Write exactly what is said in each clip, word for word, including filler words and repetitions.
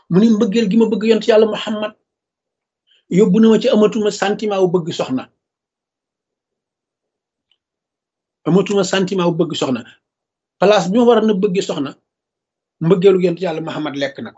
mu ni mbëggeel gi ma bëgg yont yàlla Muhammad yóbbu na ma ci amatuma sentiment wu bëgg soxna amatuma sentiment wu bëgg soxna place bi ma war a na bëgg soxna mbëggeelu yont yàlla Muhammad lekk na ko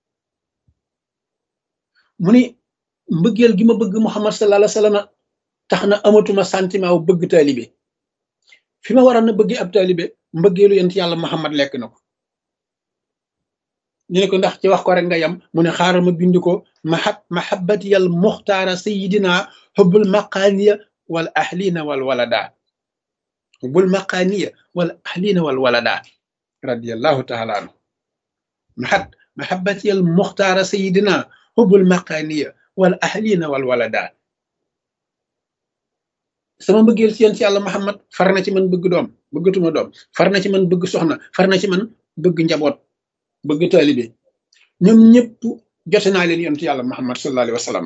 mu ni mbëggeel gi ma bëgg Muhammad sallallahu alayhi wa sallam tax na amatuma sentiment wu bëgg taalibe fi ma war a na bëgg ab taalibe mbëggeelu yont yàlla Muhammad lekk na ko ñu ne ko ndax ci wax ko rek nga yam mu ne xaaral ma bind ko mahab mahabbatiyal muxtaara sayidina hubbul maqaaniya wal ahlina wal walada hubbul maqaaniya wal ahlina wal walada radiyallahu taala anhu mahab mahabbatiyal muxtaara sayidina hubbul maqaaniya wal ahlina wal walada sama mbëggeel ci yéen ci yàlla Muhammad far na ci man bëgg doom bëggatuma doom far na ci man bëgg soxna far na ci man bëgg njaboot bëgg taalibe ñoom ñëpp jote naa leen yonent yàlla Muhammad sallallahu alayhi wa sallam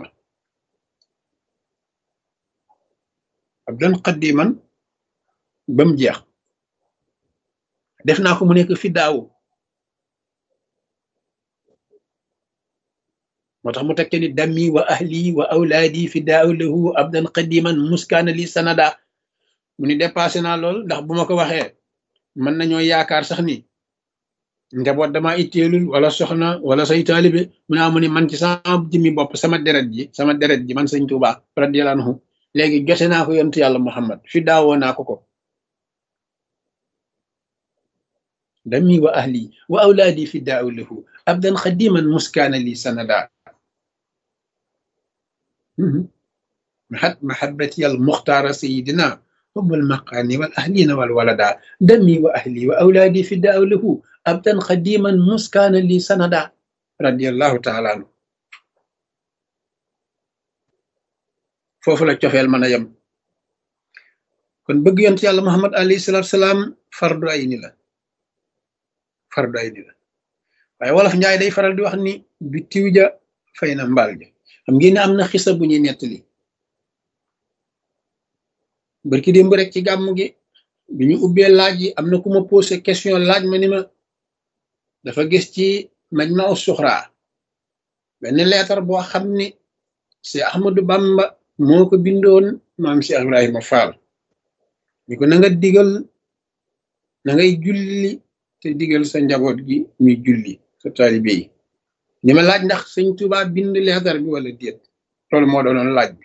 abdan qaddiman ba mu jeex def naa ko mu nekk fi daaw moo tax mu tekke ni dammi wa ahli wa awlaadi fi daaw lahu abdan qaddiman muskaana li sanada mu ni dépassé naa lool ndax bu ma ko waxee mën nañoo yaakaar sax ni njaboot dama itteelul wala soxna wala say taalibe mu naa mu ni man ci sama jëmmi bopp sama deret ji sama deret ji man sëñ Tuuba radiyallahu anhu léegi jote naa ko yontu yàlla Muhammad fi daawoo naa ko ko dami wa ahli wa awlaadi fi daaw lahu abdan xadiman muskaana li sanada mahat mahabbati al muxtaara sayidina hubbul maqaani wal ahlina wal walada dami wa ahli wa awlaadi fi daaw lahu abdan xadiman muskaana li sanada radiyallahu taala anhu foofu la cofeel mën a yem kon bëgg yont yàlla Muhammad alayhi salaatu salaam fardu ay ni la fardu ay ni la waaye wolof njaay day faral di wax ni bi tiw ja fay na mbaal ja xam ngeen ne am na xisa bu ñuy nettali barki démb rek ci gàmm gi bi ñu ubbee laaj yi am na ku ma posé question laaj ma ni ma dafa gis ci Majma'u Suxra benn leetar boo xam ni Cheikh Ahmadou Bamba moo ko bindoon maam Cheikh Ibrahima Fall ni ko na nga digal na ngay julli te digal sa njaboot gi muy julli sa taalibe yi ni ma laaj ndax sëñ Tuuba bind leetar bi wala déet loolu moo doonoon laaj bi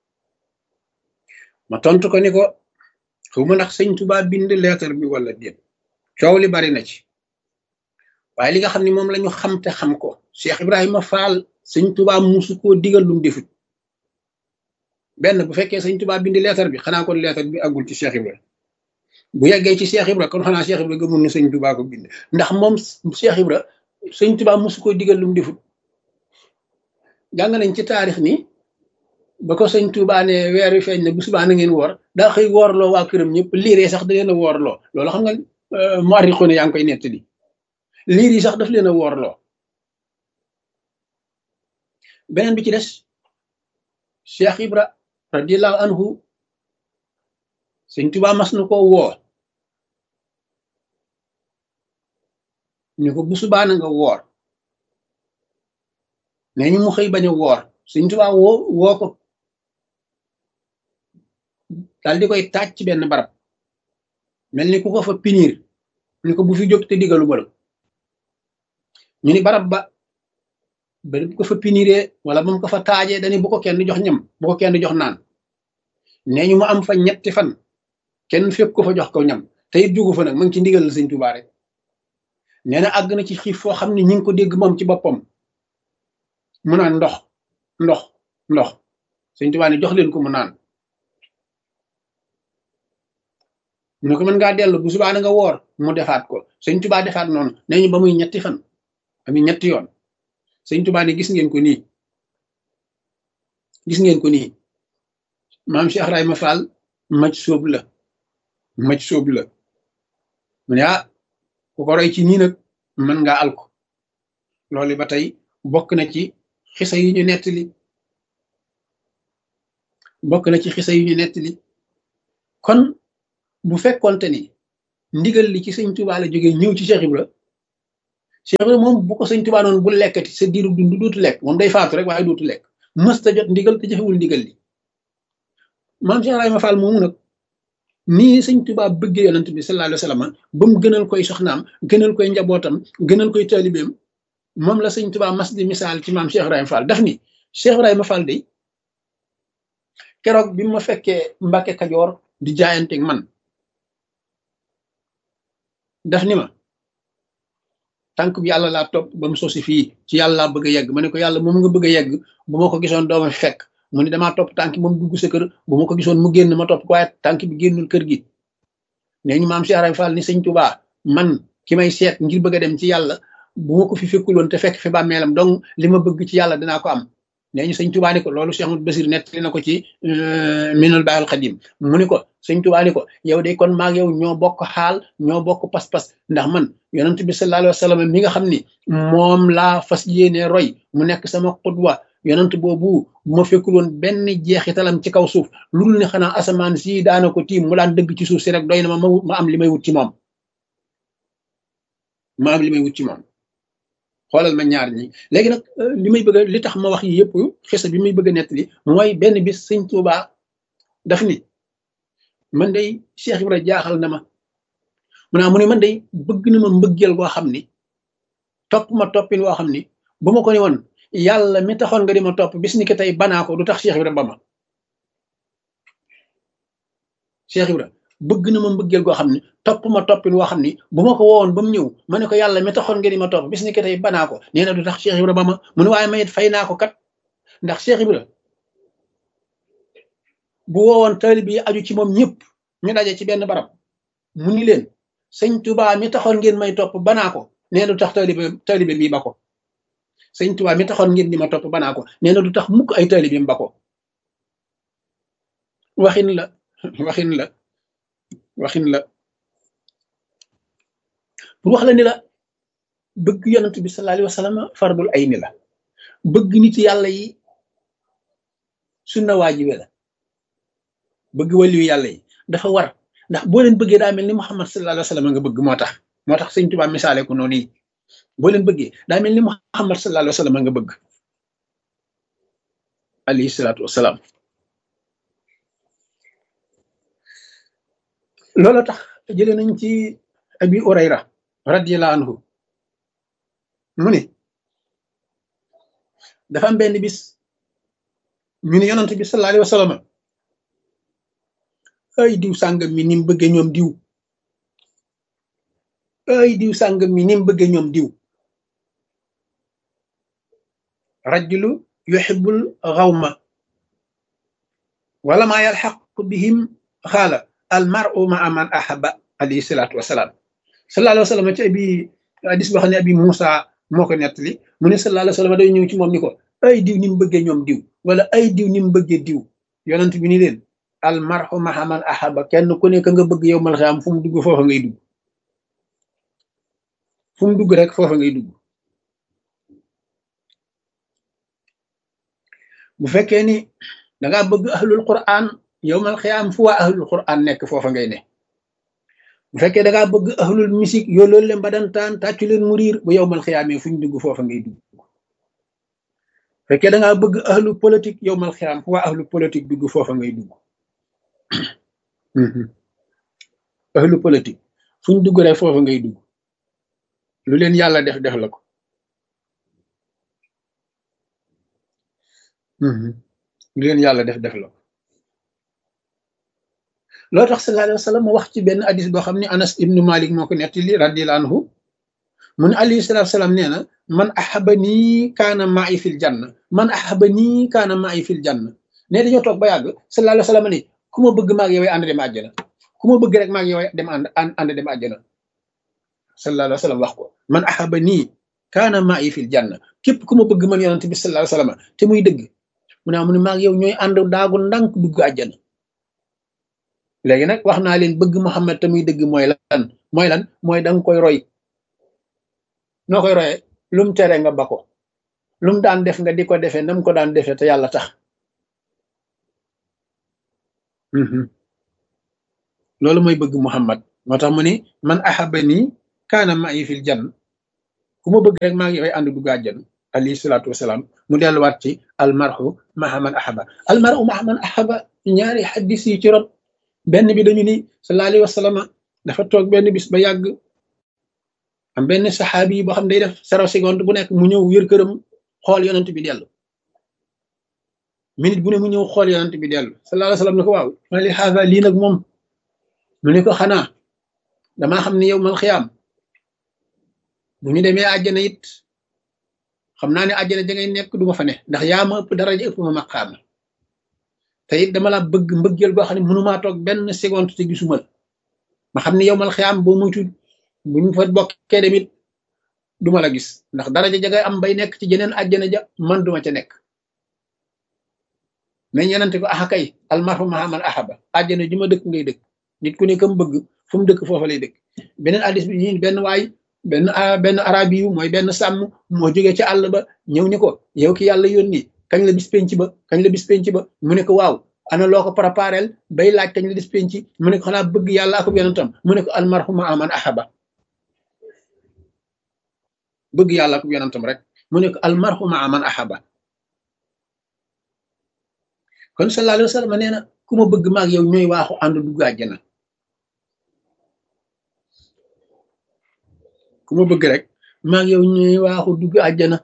ma tontu ko ni ko xawma ndax sëñ Tuuba bind leetar bi wala déet coow li bari na ci waaye li nga xam ne moom la ñu xam te xam ko Cheikh Ibrahima Fall sëñ Tuuba musu koo digal lum defut benn bu fekkee sëñ Tuuba bind leetar bi xanaa kon leetar bi àggul ci Cheikh Ibrahima bu yeggee ci Cheikh Ibrahima kon xanaa Cheikh Ibrahima gëmul ne sëñ Tuuba ko bind ndax moom Cheikh Ibrahima sëñ Tuuba musu koo digal lum defut jàng nañ ci taarix ni ba ko sëñ Tuuba ne weer wi feeñ ne bu subaa na ngeen woor daa xëy woorloo waa këram ñëpp liiree sax da leen a woorloo loolu xam nga mu'arrixuuna yaa ngi koy nettali liir yi sax daf leen a woorloo beneen bi ci des Cheikh Ibra radiyallahu anhu sëñ Tuuba mas na koo woo ñu ko bu subaa na nga woor nee ñu mu xëy bañ a woor sëñ Tuuba woo woo ko daal di koy taaj ci benn barab mel ni ku ko fa pinir ni ko bu fi jóg te digalu ba la ñu ni barab ba ba bu ko fa piniree wala ba mu ko fa taajee dañu bu ko kenn jox ñam bu ko kenn jox naan nee ñu mu am fa ñetti fan kenn fekk ko fa jox ko ñam te it jugu fa nag mu ngi ci ndigal la sëñ Tuuba rek nee na àgg na ci xiif foo xam ne ñi ngi ko dégg moom ci boppam mu naan ndox ndox ndox sëñ Tuuba ne jox leen ko mu naan mu ne ko mën ngaa dellu bu subaa na nga woor mu defaat ko sëñ Tuuba defaat noonu nee ñu ba muy ñetti fan ami ñetti yoon sëñ Tuuba ne gis ngeen ko nii gis ngeen ko nii maam Cheikh Ibrahima Fall maj sóob la maj sóob la mu ne ah ku ko roy ci nii nag mën ngaa alko loolu ba tey bokk na ci xisa yu ñu nettali bokk na ci xisa yu ñu nettali kon bu fekkonte ni ndigal li ci sëñ Tuuba la jógee ñëw ci Cheikh Ibra Cheikh Ibra moom bu ko sëñ Tuubaa noonu bu lekkati sa diiru dund dootu lekk moom day faatu rek waaye dootu lekk mës ta jot ndigal te jëfewul ndigal li maam Cheikh Ibrahima Fall moomu nag nii sëñ Tuubaa bëggee yonent bi sallallahu alayhi wa sallam ba mu gënal koy soxnaam gënal koy njabootam gënal koy taalibeem moom la sëñ Tuubaa mas di misaal ci maam Cheikh Ibrahima Fall daf ni Cheikh Ibrahima Fall day keroog bi ma fekkee Mbàkke Kajoor di jaayanteeg man daf ni ma tànk bi yàlla laa topp ba mu sosi fii ci yàlla laa bëgg a yegg ma ne ko yàlla moom nga bëgg a yegg bu ma ko gisoon dooma fi fekk mu ne damaa topp tànk moom dugg sa kër bu ma ko gisoon mu génn ma topp ko waaye tànk bi génnul kër gi nee ñu maam Cheikh Ibrahima Fall ni sëñ Tuubaa man ki may seet ngir bëgg a dem ci yàlla bu ma ko fi fekkuloon te fekk fi bàmmeelam donc li ma bëgg ci yàlla dinaa ko am nee ñu sëñ Tuubaa ni ko loolu Cheikh Ahmadou Basir nettali na ko ci Minanul Baaqil Qadiim mu ni ko sëñ Tuubaa ni ko yow de kon maag yow ñoo bokk xaal ñoo bokk pas-pas ndax man yonent bi sallallahu alayhi wa sallam mi nga xam ni moom laa fas yéene roy mu nekk sama xudwa yonent boobu bu ma fekkul woon benn jeexitalam ci kaw suuf lu dul ne xanaa asamaan si daana ko tiim mu daan dëgg ci suuf si rek doy na ma ma am li may wut ci moom ma am li may wut ci moom xoolal ma ñaar ñi léegi nag li may bëgg a li tax ma wax yi yëpp xisa bi may bëgg a nettali mooy benn bis sëñ Tuubaa daf ni man day Cheikh Ibra jaaxal na ma mu naa mu ne man day bëgg na ma mbëggeel goo xam ni topp ma toppin woo xam ni bu ma ko ni woon yàlla mi taxoon nga di ma topp bis ni ki tey banaa ko du tax Cheikh Ibra ba ma Cheikh Ibra bëgg na ma mbëggeel goo xam ni topp ma toppin woo xam ni bu ma ko woowoon ba mu ñëw ma ne ko yàlla mi taxoon nga di ma topp bis ni ki tey banaa ko nee na du tax Cheikh Ibra ba ma mu ne waaye mayit fay naa ko kat ndax Cheikh Ibra bu woowoon taalib yi aju ci moom ñëpp ñu daje ci benn barab mu ni leen sëñ Tuubaa mi taxoon ngeen may topp banaa ko nee na du tax taalibe taalibe bii ba ko sëñ Tuubaa mi taxoon ngeen di ma topp banaa ko nee na du tax mukk ay taalibeem ba ko waxin la waxin la waxin la pour wax la ni la bëgg yonent bi sallallahu alayhi wa sallam fardul ayni la bëgg nit yàlla yi sunna waajibe la bëgg waliyu yàlla yi dafa war ndax boo leen bëggee daa mel ni Muhammad sallallahu alayhi wa sallam nga bëgg moo tax moo tax sëñ Tuubaa misaale ko noonu yi boo leen bëggee daa mel ni Muhammad sallallahu alayhi wa sallam nga bëgg alayhi salaatu wasalaam loolu tax jëlee nañ ci Abi Hurayra radiyallahu anhu mu ne dafa am benn bis ñu ne yonent bi sallallahu alayhi wa sallam ay diw sàngam mi ni mu bëggee ñoom diw ay diw sàngam mi ni mu bëggee ñoom diw rajulu yuhibbul ghawma wala ma yalhaq bihim xaala al mar'u ma'a man ahabba alayhi salaatu wasalaam sallallahu alayhi wa sallam ci abi hadis boo xam ne abi Moussa moo ko nettali mu ne sallallahu alayhi wa sallam day ñëw ci moom ni ko ay diw ni mu bëggee ñoom diw wala ay diw ni mu bëggee diw yonent bi ni leen al mar'u ma'a man ahabba kenn ku nekk nga bëgg yow mal xiyaam fu mu dugg foofa ngay dugg fu mu dugg rek foofa ngay dugg bu fekkee ni dangaa bëgg ahlul quran yow mal xiyaam fu waa ahlul quran nekk foofa ngay ne bu fekkee dangaa bëgg ahlul musique yoo loolu leen ba dantaan tàccu leen mu riir bu yow mal xiyaamee fu ñu dugg foofa ngay dugg bu fekkee dangaa bëgg ahlu politique yow mal xiyaam fu waa ahlu politique dugg foofa ngay dugg ahlu politique fu ñu dugg rek foofa ngay dugg lu leen yàlla def def la ko lu leen yàlla def def la ko loo tax sallallahu alayhi wa sallam mu wax ci benn hadis boo xam ne Anas ibnu Malik moo ko nettali radiyallahu anhu mu ne alayhi salaatu salaam nee na man ahabanii kaana ma'i fil janna man ahabanii kaana ma'i fil janna ne dañoo toog ba yàgg sallallahu alayhi wa sallam ne ku ma bëgg maag yow ànd dem àjjana ku ma bëgg rek maag yow dem ànd ànd dem àjjana sallallahu alayhi wa sallam wax ko man ahabanii kaana ma'i fil janna képp ku ma bëgg man yonent bi sallallahu alayhi wa sallam te muy dëgg mu ne mu ne maag yow ñooy ànd daagu ndànk dugg àjjana léegi nag wax naa leen bëgg Muhammad te muy dëgg mooy lan mooy lan mooy danga koy roy noo koy royee lum tere nga ba ko lum daan def nga di ko defee nam ko daan defee te yàlla tax loolu mooy bëgg Muhammad moo tax mu ni man ahabani kaana ma'i fil janna ku ma bëgg rek maa ngi yow ànd dugg àjjana alayhi salaatu wasalaam mu delluwaat ci almarhu maha man ahaba almarhu maha man ahaba ñaari xaddis yi ci rot benn bi dañu ni sallallahu alayhi wa sallam dafa toog benn bis ba yàgg am benn saxaabi yi boo xam day def zéro seconde bu nekk mu ñëw yër këram xool yonent bi dellu minute bu ne mu ñëw xool yonent bi dellu sallallahu alayhi wa sallam ne ko waaw ma li xaasa lii nag moom mu ne ko xanaa damaa xam ne yow mal xiyaam bu ñu demee àjjana it xam naa ne àjjana da ngay nekk du ma fa ne ndax yaa ma ëpp daraja ëpp ma maqaama te it dama la bëgg mbëggeel boo xam ne mënumaa toog benn seconde te gisuma la ma xam ne yow mal xiyaam boo moytu bu ñu fa bokkee demit du ma la gis ndax daraja ja ngay am bay nekk ci jeneen àjjana ja man duma ca nekk mais ñenante ko axa kay almarhu maha man ahaba àjjana ji ma dëkk ngay dëkk nit ku ne kam bëgg fu mu dëkk foofa lay dëkk beneen addis bi ñi benn waay benn benn arabi yu mooy benn sàmm moo jógee ca àll ba ñëw ni ko yow ki yàlla yónni kañ la bis penc ba kañ la bis penc ba mu ne ko waaw ana loo ko préparel bay laaj kañ la bis penc mu ne ko xanaa bëgg yàlla akub yonentam mu ne ko almarhu maha man ahaba bëgg yàlla akub yonentam rek mu ne ko almarhu maha man ahaba kon sallallahu alayhi wa sallam nee na ku ma bëgg maag yow ñooy waaxu ànd dugg àjjana ku ma bëgg rek maag yow ñooy waaxu dugg àjjana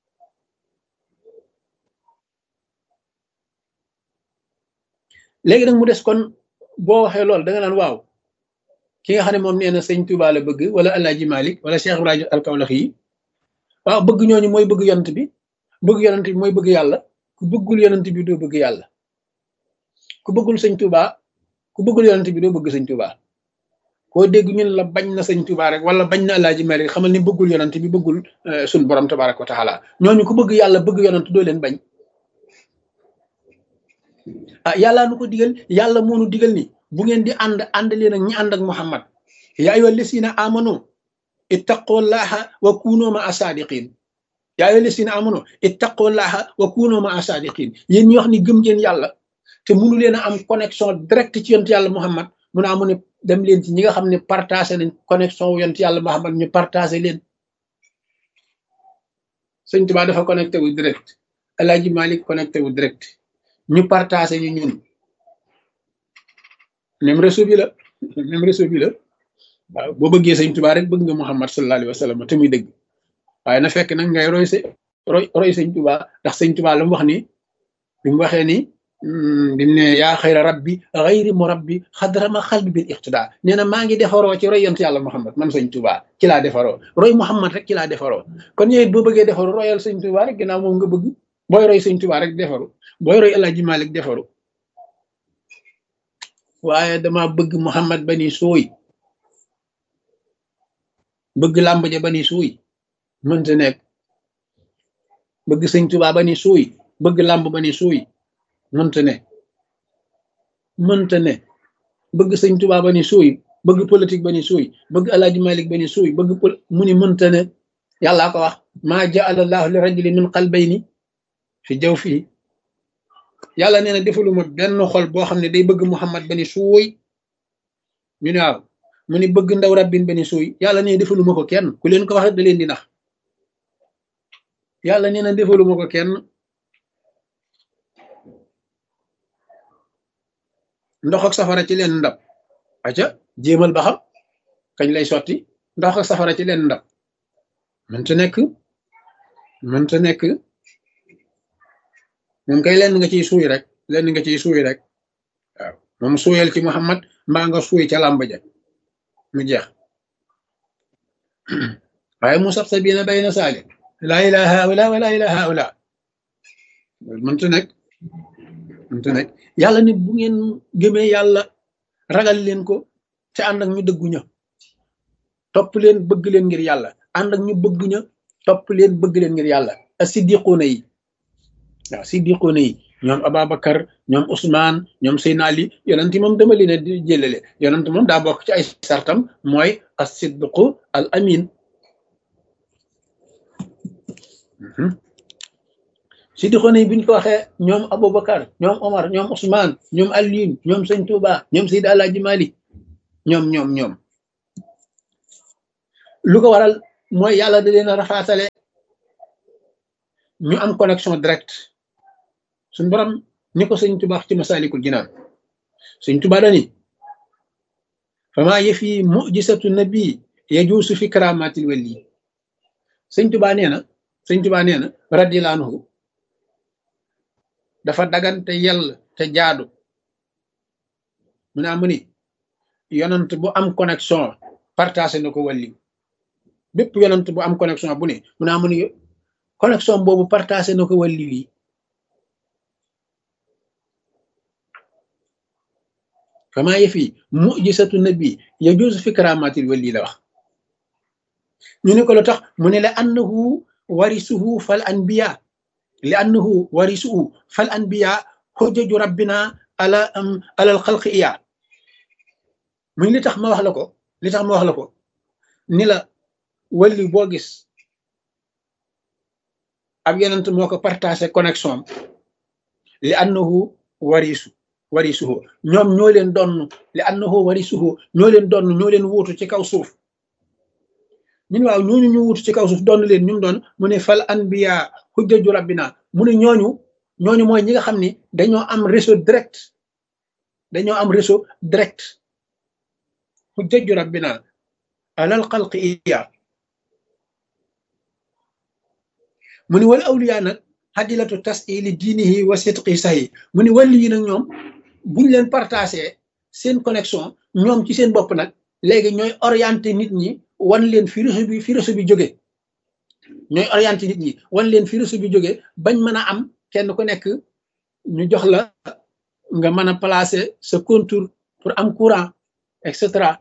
léegi nag mu des kon boo waxee loolu da nga naan waaw ki nga xam ne moom nee na sëñ Tuubaa la bëgg wala Alaaji Malik wala Cheikh Ibrahima al-Kawlaxi yi waaw bëgg ñooñu mooy bëgg yonent bi bëgg yonent bi mooy bëgg yàlla ku bëggul yonent bi doo bëgg yàlla ku bëggul sëñ Tuubaa ku bëggul yonent bi doo bëgg sëñ Tuubaa koo dégg ñun la bañ na sëñ Tuubaa rek wala bañ na Alaaji Malik xamal ni bëggul yonent bi bëggul suñ borom tabaaraka wa taala ñooñu ku bëgg yàlla bëgg yonent doo leen bañ ah yàllaa nu ko digal yàlla moo nu digal ni bu ngeen di ànd ànd leen ak ñi ànd ak Muhammad yaa ayyuha llazina amanu ittaqullaha wa kunu ma asadiqin yaa ayyuha llazina amanu ittaqullaha wa kunu ma asadiqin yéen ñi wax ni gëm ngeen yàlla te mënu leen a am connexion direct ci yonent yàlla Muhammad mun a amu ne dem leen ci ñi nga xam ne partagé nañ connexion wu yonent yàlla Muhammad ñu partagé leen sëñ Tuubaa dafa connecté wu direct Alaaji Malik connecté wu direct ñu partagé ñu ñun même réseau bi la même réseau bi la waaw boo bëggee sëñ Tuubaa rek bëgg nga Muhammad sallallahu alayhi wa sallam te muy dëgg waaye na fekk nag ngay roy sa roy roy sëñ Tuubaa ndax sëñ Tuubaa la mu wax ni bi mu waxee ni bi mu ne yaa xayra rabbi xayri mu rabbi xadrama xalbi bil iqtidaa nee na maa ngi defaroo ci roy yonent yàlla Muhammad man sëñ Tuubaa ci laa defaroo roy Muhammad rek ci laa defaroo kon ñëwit boo bëggee defaru royal sëñ Tuubaa rek ginnaaw moom nga bëgg booy roy sëñ Tuubaa rek defaru booy roy Alaaji Malik defaru waaye dama bëgg Muhammad bani sooy bëgg làmb ja bani suuy mënta nekk bëgg sëñ Tuubaa bani suuy bëgg làmb bani suuy mënta ne mënta ne bëgg sëñ Tuubaa bani suuy bëgg politique bani suuy bëgg Alaaji Malik bani suuy bëgg pol mu ni mënta ne yàllaa ko wax maa ja'ala Allahu li rajulin min qalbayni fi jawfihi yàlla nee na defaluma benn xol boo xam ne day bëgg Muhammad bani suuy ñu ne waaw mu ni bëgg ndaw rabbin bani suuy yàlla nee na defaluma ko kenn ku leen ko wax da leen di nax yàlla nee na defaluma ko kenn ndox ak safara ci leen ndab aca jéemal ba xam kañ lay sotti ndox ak safara ci leen ndab mënta nekk mënta nekk moom kay lenn nga ciy suuy rek lenn nga ciy suuy rek waaw moom suuyal ci Muhammad mbaa nga suuy ca làmb ja mu jeex waaye mu sax sa biina bayna saali laa ilaha haula wa laa ilaha haula mënta nekk mënta nekk yàlla nit bu ngeen gëmee yàlla ragal leen ko te ànd ak ñu dëggu ña topp leen bëgg leen ngir yàlla ànd ak ñu bëgg ña topp leen bëgg leen ngir yàlla as-siddiquuna yi waaw siddiquuna yi ñoom Ababacar ñoom Ousmane ñoom Seydina Ali yonent moom dama leen a di jëlale yonent moom daa bokk ci ay sartam mooy as-siddiqu al amin siddiquuna yi buñ ko waxee ñoom Aboubacar ñoom Omar ñoom Ousmane ñoom Alioune ñoom Sëñ Touba ñoom Seydi Alaaji Malik ñoom ñoom ñoom lu ko waral mooy yàlla da leen a rafaatale ñu am connexion direct suñ borom ni ko sëñ Tuubaa ci Masaalikul Jinaan sëñ Tuubaa dani fama yëfi mujisatu nabi yajuusu fi karamatil wali sëñ Tuubaa nee na sëñ Tuubaa nee na radiyallaahu anhu dafa dagan te yell te jaadu mu naa mu ni yonant bu am connexion partagé na ko wàlli bépp yonant bu am connexion bu ne mu naa mu ni connexion boobu partagé na ko wàlli wi fama yëfi mujisatu nabi yajuusu fi karamatil wali la wax ñu ne ko lu tax mu ne la annahu warisuhu fal anbiya li annahu warisuhu fal anbiya xujjaju rabbina ala alal xalqi iya mu li tax ma wax la ko li tax ma wax la ko ni la wàlli boo gis ab yonent moo ko partagé connexion am li annahu warisu warisuhu ñoom ñoo leen donn li annahu warisuhu ñoo leen donn ñoo leen wuutu ci kaw suuf ñun waaw ñooñu ñu wuutu ci kaw suuf doon leen ñu doon mu ne fal anbiya hujjaju rabbina mu ne ñooñu ñooñu mooy ñi nga xam ni dañoo am réseau direct dañoo am réseau direct hujjaju rabbina alal xalqi iya mu ne wal awliya nag hadilatu tasili diinihi wa sidqi sahi mu ne wàlli yi nag ñoom buñ leen partagé seen connexion ñoom ci seen bopp nag léegi ñooy orienté nit ñi wan leen fi réseau bi fi réseau bi jóge ñooy orienté nit ñi wan leen fi réseau bi jóge bañ mën a am kenn ku nekk ñu jox la nga mën a placer sa contour pour am courant et cetera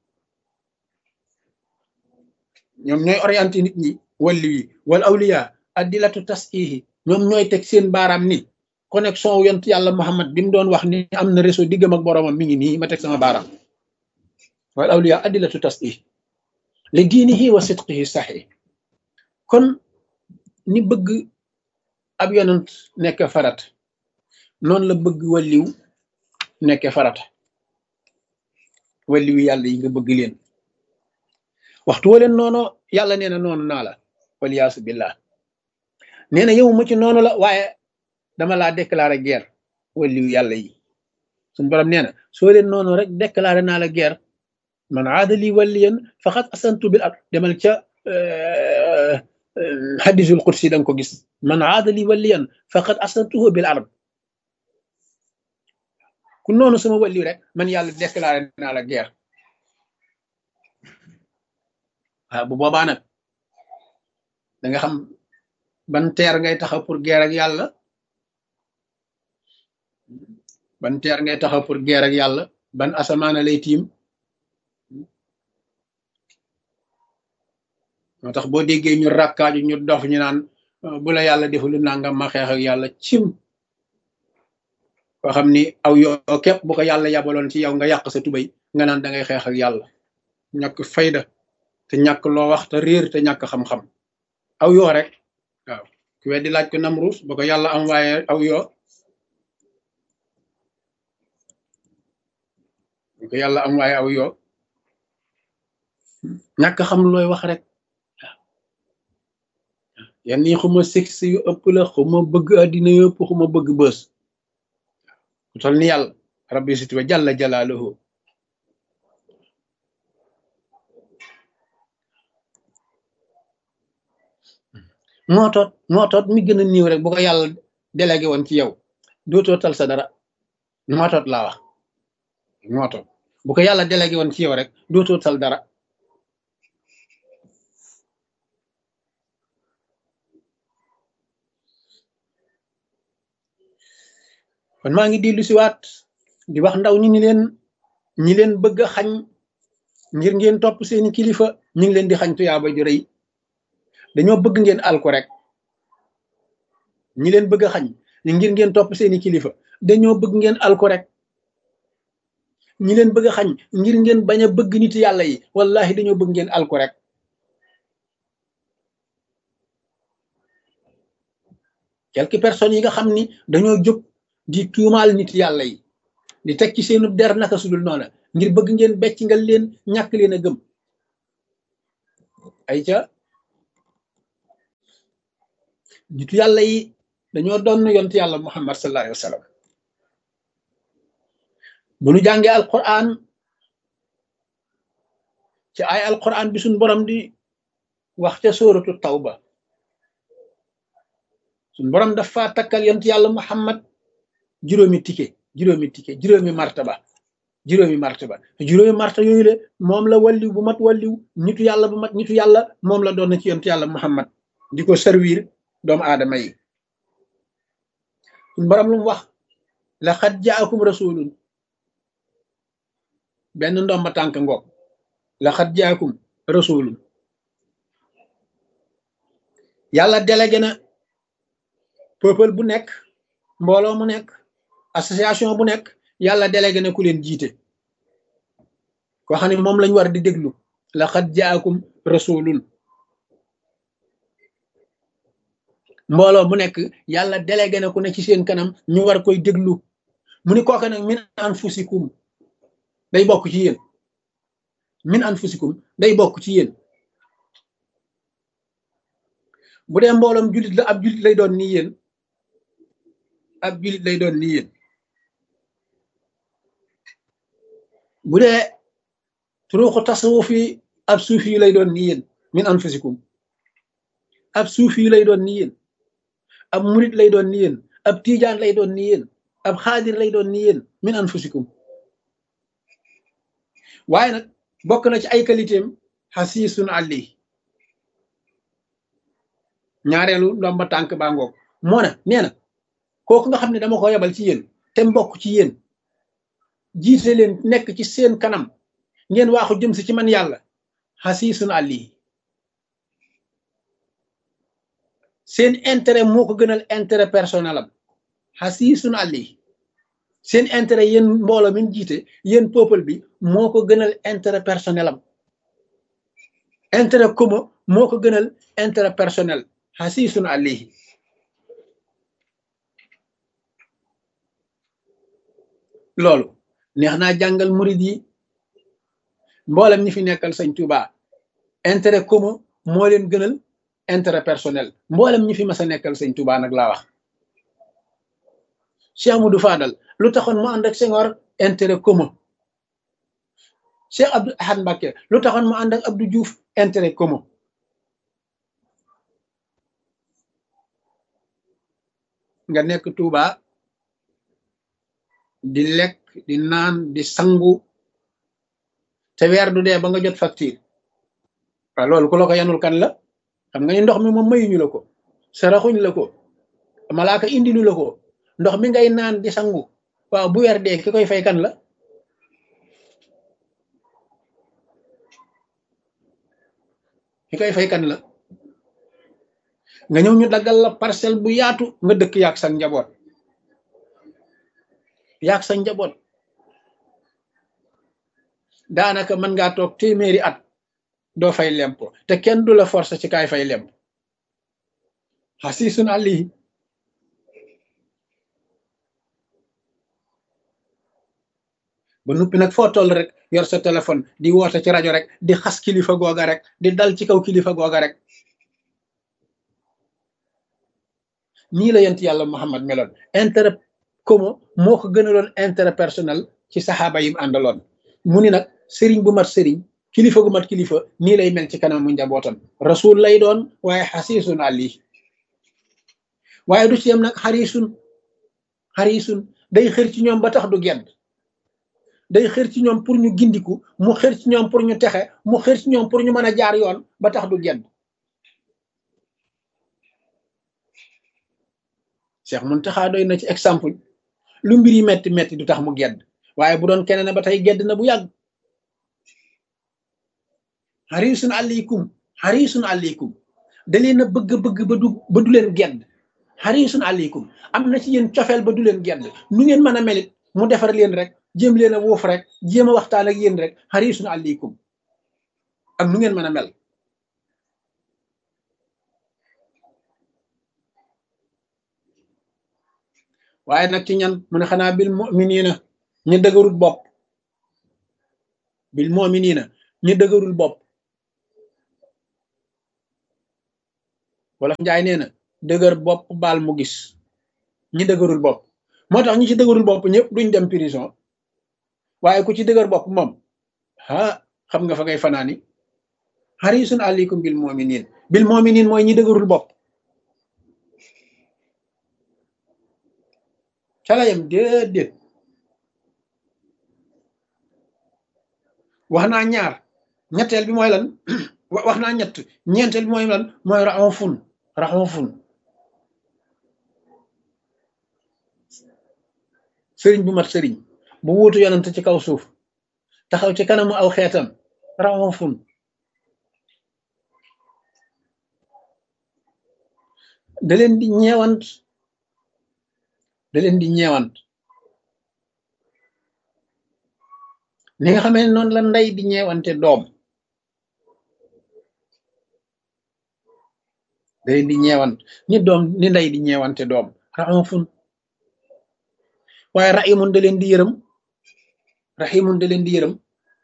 ñoom ñooy orienté nit ñi wàlli yi wal awliya addilatu tasihi ñoom ñooy teg seen baaraam ni connexion wu yont yàlla Muhammad bi mu doon wax ni am na réseau diggam ak boroomam mi ngi nii ma teg sama baaraam wal awliya addilatu tasihi li diinihi wa sidqihi saxi kon ni bëgg ab yonent nekk farat noonu la bëgg wàlliw nekk farat wàlliw yàlla yi nga bëgg leen waxtu wa leen noonu yàlla nee na noonu naa la waliyaasu billah nee na yow mu ci noonu la waaye dama laa déclaré guerre wàlliw yàlla yi suñu borom nee na soo leen noonu rek déclaré naa la guerre man aadali waliyan faqad asantu bil ard demal ca hadisul qudsi da nga ko gis man aadali waliyan faqad asantuhu bil ard ku noonu sama wàlliw rek man yàlla déclaré naa la guerre waaw bu boobaa nag da nga xam ban teer ngay taxaw pour guerre ak yàlla ban teer ngay taxaw pour guerre ak yàlla ban asamaana lay tiim moo tax boo déggee ñu rakkaaju ñu dof ñu naan bu la yàlla deful nangam ma xeex ak yàlla cim koo xam ni aw yoo képp bu ko yàlla yabaloon ci yow nga yàq sa tubay nga naan da ngay xeex ak yàlla ñàkk fayda te ñàkk loo wax te réer te ñàkk xam-xam aw yoo rek waaw ku weddi laaj ko Namruus ba ko yàlla am waaye aw yoo ba ko yàlla am waaye aw yoo ñàkk xam looy wax rek yan nii xuma sexe yu ëpp la xuma bëgg àddina yu ëpp xuma bëgg bës ku tol ni yàlla rabbi siti wa jalla jalaaluhu moo toot moo toot mi gën a niiw rek bu ko yàlla délégué woon ci yow dootoo tal sa dara moo toot laa wax moo toot bu ko yàlla délégué woon ci yow rek dootoo tal dara kon maa ngi dellu si waat di wax ndaw ñi ni leen ñi leen bëgg a xañ ngir ngeen topp seeni kilifa ñi ngi leen di xañ tuyaaba ju rëy dañoo bëgg ngeen alko rek ñi leen bëgg a xañ ngir ngeen topp seeni kilifa dañoo bëgg ngeen alko rek ñi leen bëgg a xañ ngir ngeen bañ a bëgg nit yàlla yi wallahi dañoo bëgg ngeen alko rek quelques personnes yi nga xam ni dañoo jóg di tuumaal nit yàlla yi di teg ci seenu der naka sudul noona ngir bëgg ngeen becc nga leen ñàkk leen a gëm ay ca nitu yàlla yi dañoo doon yont yàlla muhammad sallallahu alayhi wa sallam bu nu jàngee alquran ci ay alquran bi suñ borom di wax ca sóoratu tawba suñ borom dafa takkal yont yàlla muhammad juróomi tike juróomi tike juróomi martaba juróomi martaba juróomi martaba yooyu le moom la walliw bu mat walliw nitu yàlla bu mat nitu yàlla moom la doon na ci yont yàlla muhammad di ko servir doomu aadama yi suñ borom lu mu wax laqad jaakum rasulun benn ndomba tànk ngoog laqad jaakum rasulun yàlla délégué na peuple bu nekk mbooloo mu nekk association bu nekk yàlla délégué na ku leen jiite koo xam ne moom lañ war di déglu laqad jaakum rasulun mbooloo mu nekk yàlla délégué na ku ne ci seen kanam ñu war koy déglu mu ni kooke nag min anfusikum day bokk ci yéen min anfusikum day bokk ci yéen bu dee mbooloom jullit la ab jullit lay doon nii yéen ab jullit lay doon nii yéen bu dee turuuxu tasawuf yi ab suufi yi lay doon nii yéen min anfusikum ab suufi yi lay doon nii yéen ab murit lay doon nii yéen ab tiijaan lay doon nii yéen ab xaadir lay doon nii yéen min anfusikum waaye nag bokk na ci ay qualitéem xasiisun ali ñaareelu ndomba tànk baa ngoog moo na nee na kooku nga xam ne dama ko yebal ci yéen te mbokk ci yéen jiite leen nekk ci seen kanam ngeen waaxu jëm si ci man yàlla xasiisun ali seen intérêt moo ko gënal intérêt personnel am xasiisun ali seen intérêt yéen mbooloo min jiite yéen peuple bi moo ko gënal intérêt personnel am intérêt commun moo ko gënal intérêt personnel xasiisun alayhi loolu neex naa jàngal murid yi mboolem ñi fi nekkal sëñ Tuuba intérêt commun moo leen gënal intérêt personnel mboolem ñi fi mas a nekkal sëñ Tuuba nag laa wax Cheikh Amadou Fadal lu taxoon mu ànd ak Senghor intérêt commun Cheikh Abdou Ahad Mbacké lu taxoon mu ànd ak Abdou Diouf intérêt commun nga nekk Touba di lekk di naan di sangu te weer du dee ba nga jot facture waaw loolu ku la ko yanul kan la xam nga ni ndox mi moom mayuñu la ko saraxuñ la ko malaaka indilu la ko ndox mi ngay naan di sangu waaw bu weer dee ki koy fay kan la ki koy fay kan la nga ñëw ñu daggal la parcelle bu yaatu nga dëkk yaag sa njaboot yaag sa njaboot daanaka mën ngaa toog téeméeri at doo fay lempo te kenn du la force ci kaay fay lempo xasiisun alayhi ba nuppi nag foo toll rek yor sa téléphone di woote ci rajo rek di xas kilifa googa rek di dal ci kaw kilifa googa rek nii la yent yàlla Muhammad meloon intérêt commun moo ko gënaloon intérêt personnel ci saxaaba yi mu àndaloon mu ni nag sëriñ bu mat sëriñ kilifa gu mat kilifa nii lay mel ci kanam mu njabootam rasul lay doon waaye xasiisun ali waaye du ci yem nag xarisun xarisun day xër ci ñoom ba tax du gedd day xër ci ñoom pour ñu gindiku mu xër ci ñoom pour ñu texe mu xër ci ñoom pour ñu mën a jaar yoon ba tax du gedd Cheikh Muntaxa doy na ci exemple lu mbir yi metti metti du tax mu gedd waaye bu doon keneen ba tey gedd na bu yàgg xarisun aleykum xarisun aleykum da leen a bëgg-bëgg ba du ba du leen gedd xarisun aleykum am na ci yéen cofeel ba du leen gedd nu ngeen mën a melit mu defar leen rek jéem leen a wuuf rek jéem a waxtaan ak yéen rek xarisun aleykum ak nu ngeen mën a mel waaye nag ci ñan mu ne xanaa bil mu'minina ñu dëgërul bopp bil mu'minina ñu dëgërul bopp wala njaay nee na dëgër bopp baal mu gis ñi dëgërul bopp moo tax ñi ci dëgërul bopp ñëpp duñ dem prison waaye ku ci dëgër bopp moom ah xam nga fa ngay fanaani harisun aleykum bil mu'minin bil mu'minin mooy ñi dëgërul bopp calayam déedéet wax naa ñaar ñetteel bi mooy lan wax naa ñett ñeenteel bi mooy lan mooy raxonfun raxonfun sëriñ bu mat sëriñ bu wuutu yonent ci kaw suuf taxaw ci kanamu aw xeetam raxonfun da leen di ñeewant da leen di ñeewant ni nga xamee noonu la ndey di ñeewante doom da leen di ñeewant ni doom ni ndey di ñeewante doom raxonfun waaye raximun da leen di yërëm raximun da leen di yërëm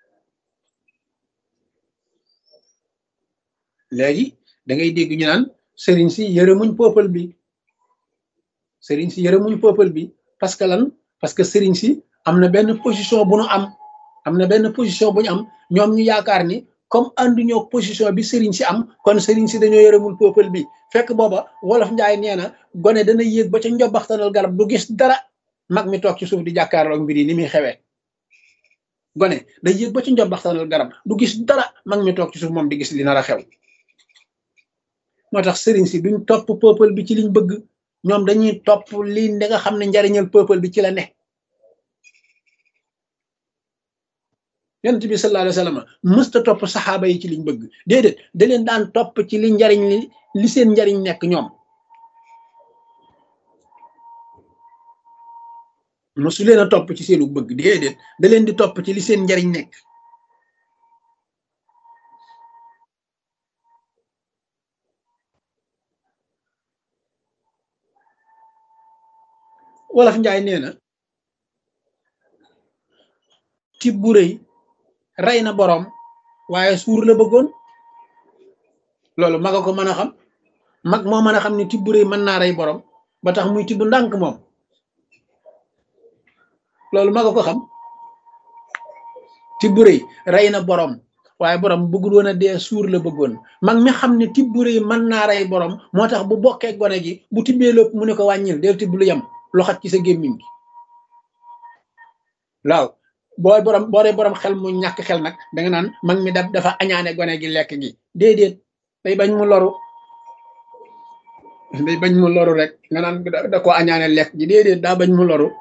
léegi da ngay dégg ñu naan sëriñ si yërëmuñ peuple bi sëriñ si yërëmuñ peuple bi parce que lan parce que sëriñ si am na benn position bu nu am am na benn position bu ñu am ñoom ñu yaakaar ni comme ànduñoo position bi sëriñ si am kon sëriñ si dañoo yërëmul peuple bi fekk booba wolof njaay nee na gone dana yéeg ba ca njobaxtanal garab du gis dara mag mi toog ci suuf di jàkkaarloo mbir yi ni muy xewee gone day yéeg ba ci njobaxtanal garab du gis dara mag mi toog ci suuf moom di gis li nar a xew moo tax sëriñ si duñ topp peuple bi ci liñ bëgg ñoom dañuy topp li da nga xam ne njariñal peuple bi ci la ne yonent bi sallallahu alayhi wa sallam mësta topp saxaaba yi ci liñ bëgg déedéet da leen daan topp ci li njariñ li li seen njariñ nekk ñoom mësu leen a topp ci seenu bëgg déedéet da leen di topp ci li seen njariñ nekk wolof njaay nee na tib bu rëy rey na boroom waaye suur la bëggoon loolu maga ko mën a xam mag moo mën a xam ni tib bu rëy mën naa rey boroom ba tax muy tibb ndànk moom loolu maga ko xam tib bu rëy rey na boroom waaye boroom bëggul woon a dee suur la bëggoon mag mi xam ne tib bu rëy mën naa rey boroom moo tax bu bokkee gone gi bu tibbee lépp mu ne ko wàññil del tibb lu yem loxat ci sa gémmiñ gi waaw boo borom boo dee borom xel mu ñàkk xel nag danga naan mag mi da dafa añaane gone gi lekk gi déedéet day bañ mu loru day bañ mu loru rek nga naan da ko añaane lekk gi déedéet daa bañ mu loru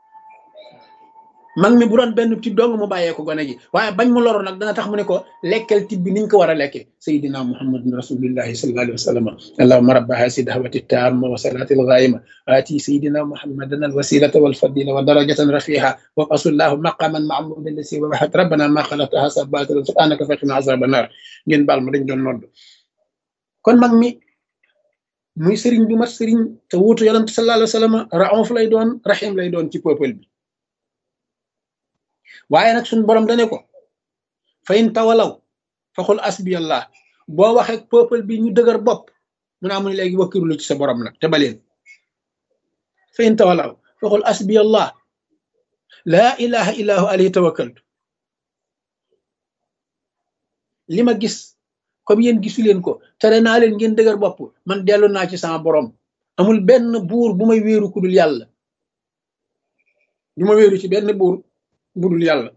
mag mi bu doon benn tib dong mu bàyyee ko gone gi waaye bañ mu loru nag dana tax mu ne ko lekkal tib bi niñ ko war a lekke sayidina muhammadun rasulillahi sallallahu alayhi wa sallam allahumma rabba hasi dahwati tamma wa salatil ghaima ati sayidina muhammadan al wasilata wal fadila wa darajatan rafiha wa qasullahu maqaman mahmudan lasi wa wahat rabbana ma khalaqta hasa batila subhanaka faqina azaban nar ngeen baal ma dañ doon nodd kon mag mi muy sëriñ bu mat sëriñ te wuutu yonent sallallahu alayhi wa sallam raouf lay doon rahim lay doon ci peuple bi waaye nag suñ borom dane ko fa in tawalaw faxul asbiyallah boo waxee peuple bi ñu dëgër bopp mu naa mu ne léegi wakkiru lu ci sa borom nag te baleen fa in tawalaw faxul asbiyallah laa ilaha illahu alayhi tawakkaltu li ma gis comme yéen gisu leen ko tere naa leen ngeen dëgër bopp man dellu naa ci sama borom amul benn buur bu may wéeru ku dul yàlla du ma wéeru ci benn buur budul yàlla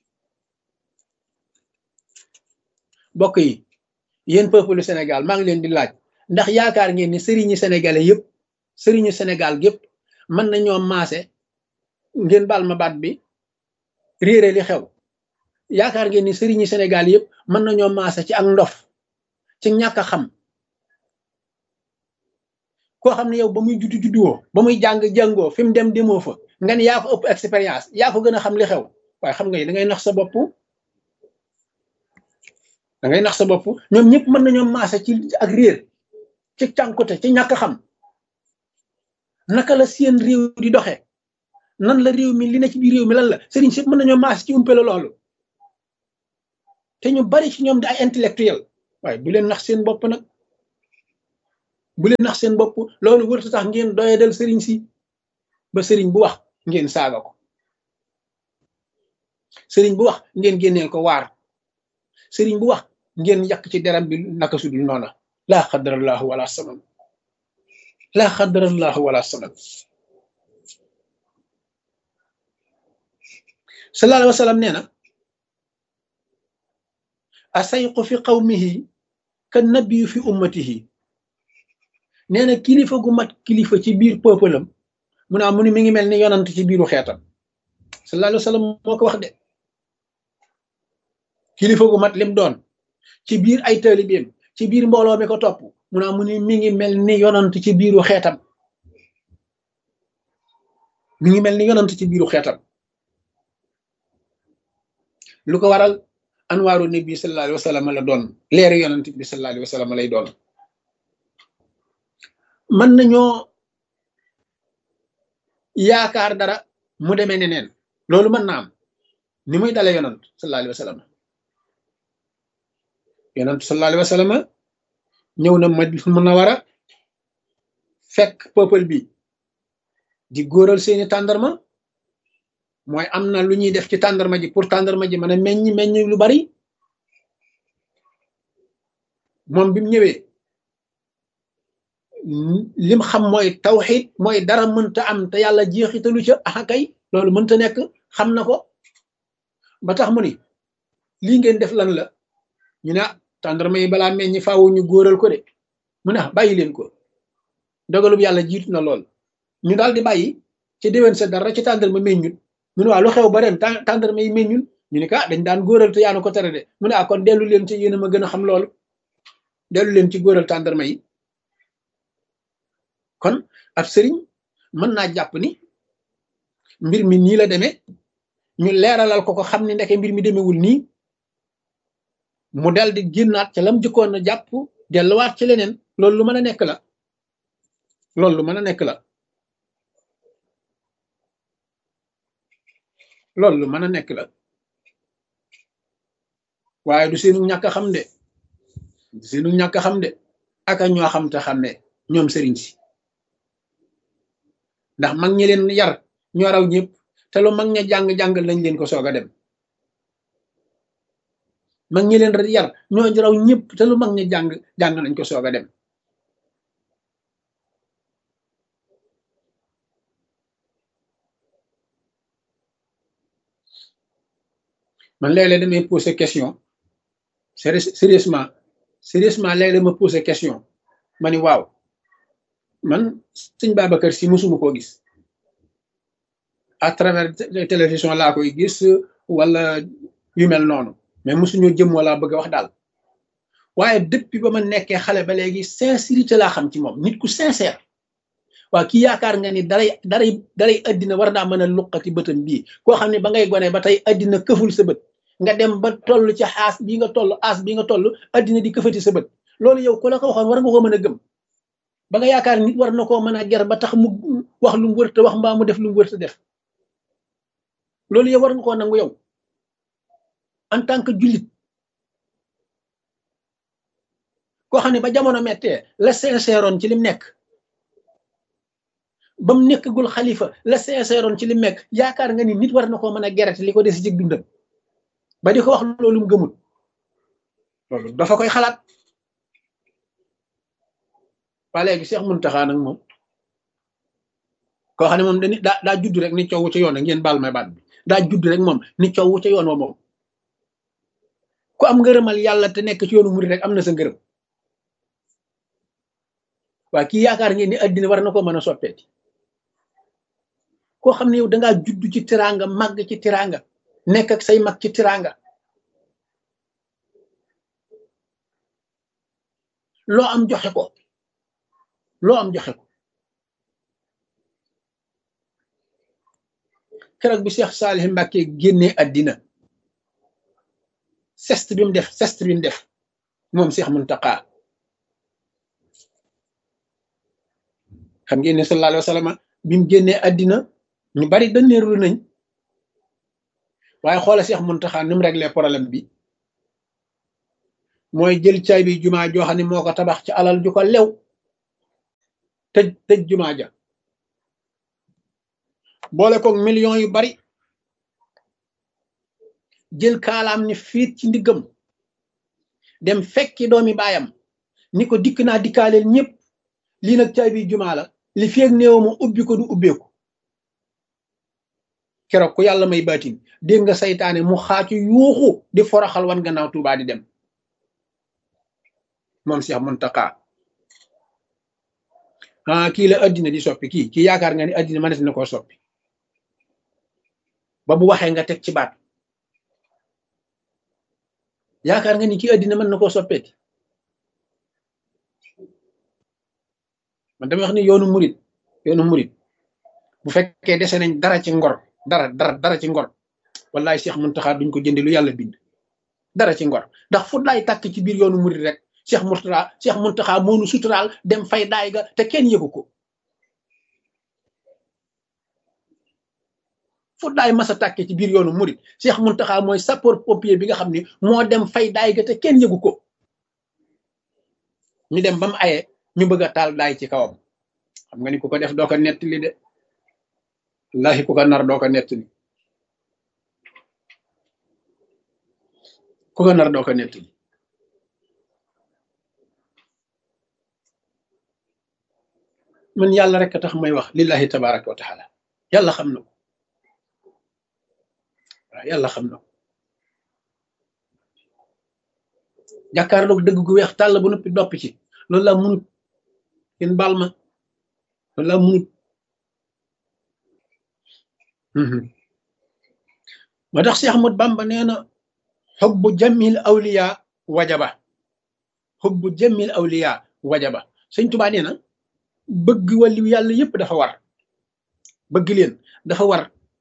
bokk yi yéen peuple Sénégal maa ngi leen di laaj ndax yaakaar ngeen ni sëriñi sénégalais yëpp sëriñu Sénégal gépp mën nañoo maase ngeen baal ma baat bi réere li xew yaakaar ngeen ni sëriñi Sénégal yëpp mën nañoo maase ci ak ndof ci ñàkk a xam koo xam ne yow ba muy juddu judduwoo ba muy jàng jàngoo fi mu dem demoo fa nga ni yaa ko ëpp expérience yaa ko gën a xam li xew waaye xam nga da ngay nax sa bopp da ngay nax sa bopp ñoom ñëpp mën nañoo maase ci ak réer ci cànkute ci ñàkk xam naka la seen réew di doxe nan la réew mi li na ci biir réew mi lan la sëriñ si mën nañoo maase ci umpale loolu te ñu bari ci ñoom di ay intellectuel waaye bu leen nax seen bopp nag bu leen nax seen bopp loolu wërta tax ngeen doyadal sëriñ si ba sëriñ bu wax ngeen saaga ko sëriñ bu wax ngeen génneel ko waar sëriñ bu wax ngeen yàq ci deram bi naka sudul noona laa xadarallahu wala saman laa xadarallahu wala saman sallallahu alayhi wa sallam nee na asayqu fi qawmihi ka nabiyu fi ummatihi nee na kilifa gu mat kilifa ci biir peuple am mu naa mu ni mi ngi mel ni yonant ci biiru xeetam sallallahu alayhi wa sallam moo ko wax de kilifa gu mat lim doon ci biir ay taalibeem ci biir mbooloo mi ko topp mu naa mu ni mi ngi mel ni yonant ci biiru xeetam mi ngi mel ni yonant ci biiru xeetam lu ko waral anwaaru nabi sallallahu alayhi wa sallam la doon leeru yonant bi sallallahu alayhi wa sallam lay doon mën nañoo yaakaar dara mu demee neneen loolu mën na am ni muy dale yonant sallallahu alayhi wa sallam yonant sallallahu alayhi wa sallam ñëw na Madina Munawara fekk peuple bi di góoral seeni tàndarma mooy am na lu ñuy def ci tàndarma ji pour tàndarma ji mën a meññ meññ lu bari moom bi mu ñëwee lim xam mooy tawxiid mooy dara mënta am te yàlla jeexitalu ca ah kay loolu mënta nekk xam na ko ba tax mu ni lii ngeen def lan la ñu ne tàndarma yi balaa meññ faawu ñu góoral ko de mu ne bàyyi leen ko dogalub yàlla jiitu na lool ñu daal di bàyyi ci déwén sa dara ci tàndarma meññul mu ne waa lu xew ba ren tàndarma yi meññul ñu ne ka dañ daan góoral te yaanu ko tere de mu ne ah kon dellu leen ci yéen a ma gën a xam loolu dellu leen ci góoral tàndarma yi kon ab sëriñ mën naa jàpp ni mbir mi nii la demee ñu leeralal ko ko xam ni ndeke mbir mi demewul nii mu dal di génnaat ca lam jëkkoon na jàpp delluwaat ci leneen loolu lu mën a nekk la loolu lu mën a nekk la loolu lu mën a nekk la waaye du seenu ñàkk a xam de du seenu ñàkk a xam de aka ñoo xam te xam ne ñoom sëriñ si ndax mag ñi leen yar ñoo raw ñëpp te lu mag ña jàng-jàngal nañ leen ko soog a dem mag ñi leen yar ñoo raw ñëpp te lu mag ña jàng jàng nañ ko soog a dem man léeg-léeg damay poser question sérieusement sérieusement léeg-léeg ma poser question ma ni waaw man sëñ Babacar Si musuma koo gis à travers télévision laa koy gis wala yu mel noonu mais musuñoo jëm wala bëgg a wax daal waaye depuis ba ma nekkee xale ba léegi sincérité laa xam ci moom nit ku sincère waa kii yaakaar nga ni daray daray daray addina war naa mën a luqati bëtam bii koo xam ne ba ngay gone ba tey addina këful sa bët nga dem ba toll ci xaas bii nga toll aas bii nga toll addina di këfati sa bët loolu yow ku la ko waxoon war nga ko mën a gëm ba nga yaakaar nit war na koo mën a ger ba tax mu wax lu mu wërta wax mbaa mu def lu mu wërta def loolu yow war nga koo nangu yow en tant que jullit koo xam ne ba jamono mettee la sincèreoon ci lim nekk ba mu nekkagul xalifa la sincèreoon ci lim nekk yaakaar nga ni nit war na koo mën a gerete li ko des ci dundam ba di ko wax loolu mu gëmul loolu dafa koy xalaat waa léegi Cheikh Mountakha nag moom koo xam ne moom dañuy daa daa judd rek ni coow ca yoon ngeen baal may baat bi daa judd rek moom ni coow ca yoon wa moom ku am ngërëmal yàlla te nekk ci yoonu murid rek am na sa ngërëm waa kii yaakaar ngeen ni addina war na ko mën a soppeeti koo xam ne yow dangaa judd ci tiraanga màgg ci tiraanga nekk ak say mag ci tiraanga loo am joxe ko loo am joxe ko keroog bi Cheikh Salih Mbacké génnee addina sest bi mu def sest bi mu def moom Cheikh Mountakha xam ngeen ne sallallahu alayhi wa sallam bi mu génnee addina ñu bari dañeerlu nañ waaye xoola Cheikh Mountakha ni mu réglé problème bi mooy jël caay bi jumaa joo xam ne moo ko tabax ci alal ju ko lew tëj tëj jumaa ja boole koog millions yu bari jël kaalaam ni fiit ci ndiggam dem fekki doomi baayam ni ko dikk naa dikkaaleel ñëpp lii nag caabi jumaa la li feeg néew ma ubbi ko du ubbeeku keroog ku yàlla may baatin dégg nga saytaane mu xaacu yuuxu di foroxal wan gannaaw Tuubaa di dem moom Cheikh Mountakha ah kii la addina di soppi kii kii yaakaar nga ni addina mënees na koo soppi ba bu waxee nga teg ci baat yaakaar nga ni kii addina mën na koo soppeeti man dama wax ni yoonu murit yoonu murit bu fekkee dese nañ dara ci ngor dara dara dara ci ngor wallahi Cheikh Mountakha duñ ko jënde lu yàlla bind dara ci ngor ndax fu laay tàkk ci biir yoonu murit rek Cheikh Mourtada Cheikh Mountakha moonu suturaal dem fay daay ga te kenn yëgu ko fu daay masa tàkke ci biir yoonu murit Cheikh Mountakha mooy sapeur pompier bi nga xam ni moo dem fay daay ga te kenn yëgu ko ñu dem ba mu aye ñu bëgg a taal daay ci kawam xam nga ni ku ko def doo ko nettali de wallahi ku ko nar doo ko nettali ku ko nar doo ko nettali man yàlla rek a tax may wax lillahi tabaraka wa taala yàlla xam na ko waaw yàlla xam na ko jàkkaarloog dëgg gu weex tàll bu noppi doppi ci loolu laa munut yéen baal ma loolu laa munut moo tax Cheikh Ahmad Bamba nee na xubbu jamil awliya wajaba xubbu jamil awliya wajaba sëñ Tuubaa nee na bëgg wàllu yàlla yépp dafa war bëgg leen dafa war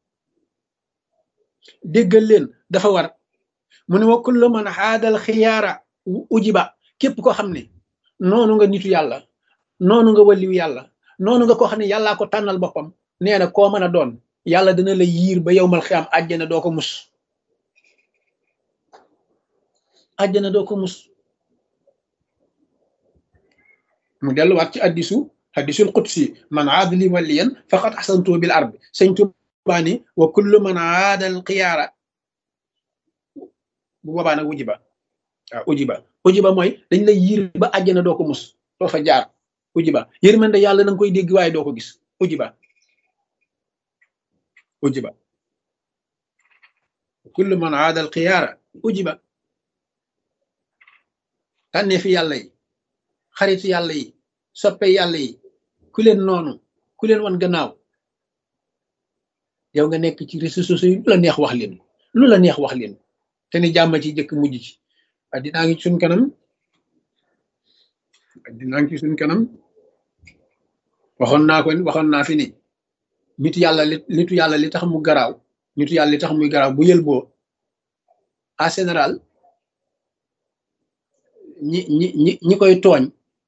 déggal leen dafa war mu ne wa kullu man xaadal xiyaara ujiba képp koo xam ne noonu nga nitu yàlla noonu nga wàlliw yàlla noonu nga koo xam ne yàllaa ko tànnal boppam nee na koo mën a doon yàlla dina la yiir ba yowmal xiyaam àjjana doo ko mus àjjana doo ko mus mu delluwaat ci addisu hadisul qudsi man aada li waliyan faqad ahsantu bil ardi sëñ Tuubaa ni wa kullu man aada al xiyaara bu boobaa nag ujiba waaw ujiba ujiba mooy dañ lay yiir ba àjjana doo ko mus doo fa jaar ujiba yërmande yàlla na nga koy dégg waaye doo ko gis ujiba ujiba kullu man aada al xiyaara ujiba tànnee fi yàlla yi xaritu yàlla yi soppe yàlla yi ku leen noonu ku leen wan gannaaw yow nga nekk ci réseaux sociaux yi lu la neex wax leen lu la neex wax leen te ni jàmm ci jëkk mujj ci addinaa ngi suñ kanam addinaa ngi ci suñ kanam waxoon naa ko waxoon naa fi ni nitu yàlla li nitu yàlla li tax mu garaaw nitu yàlla li tax muy garaaw bu yël boo en général ñi ñi ñi ñi koy tooñ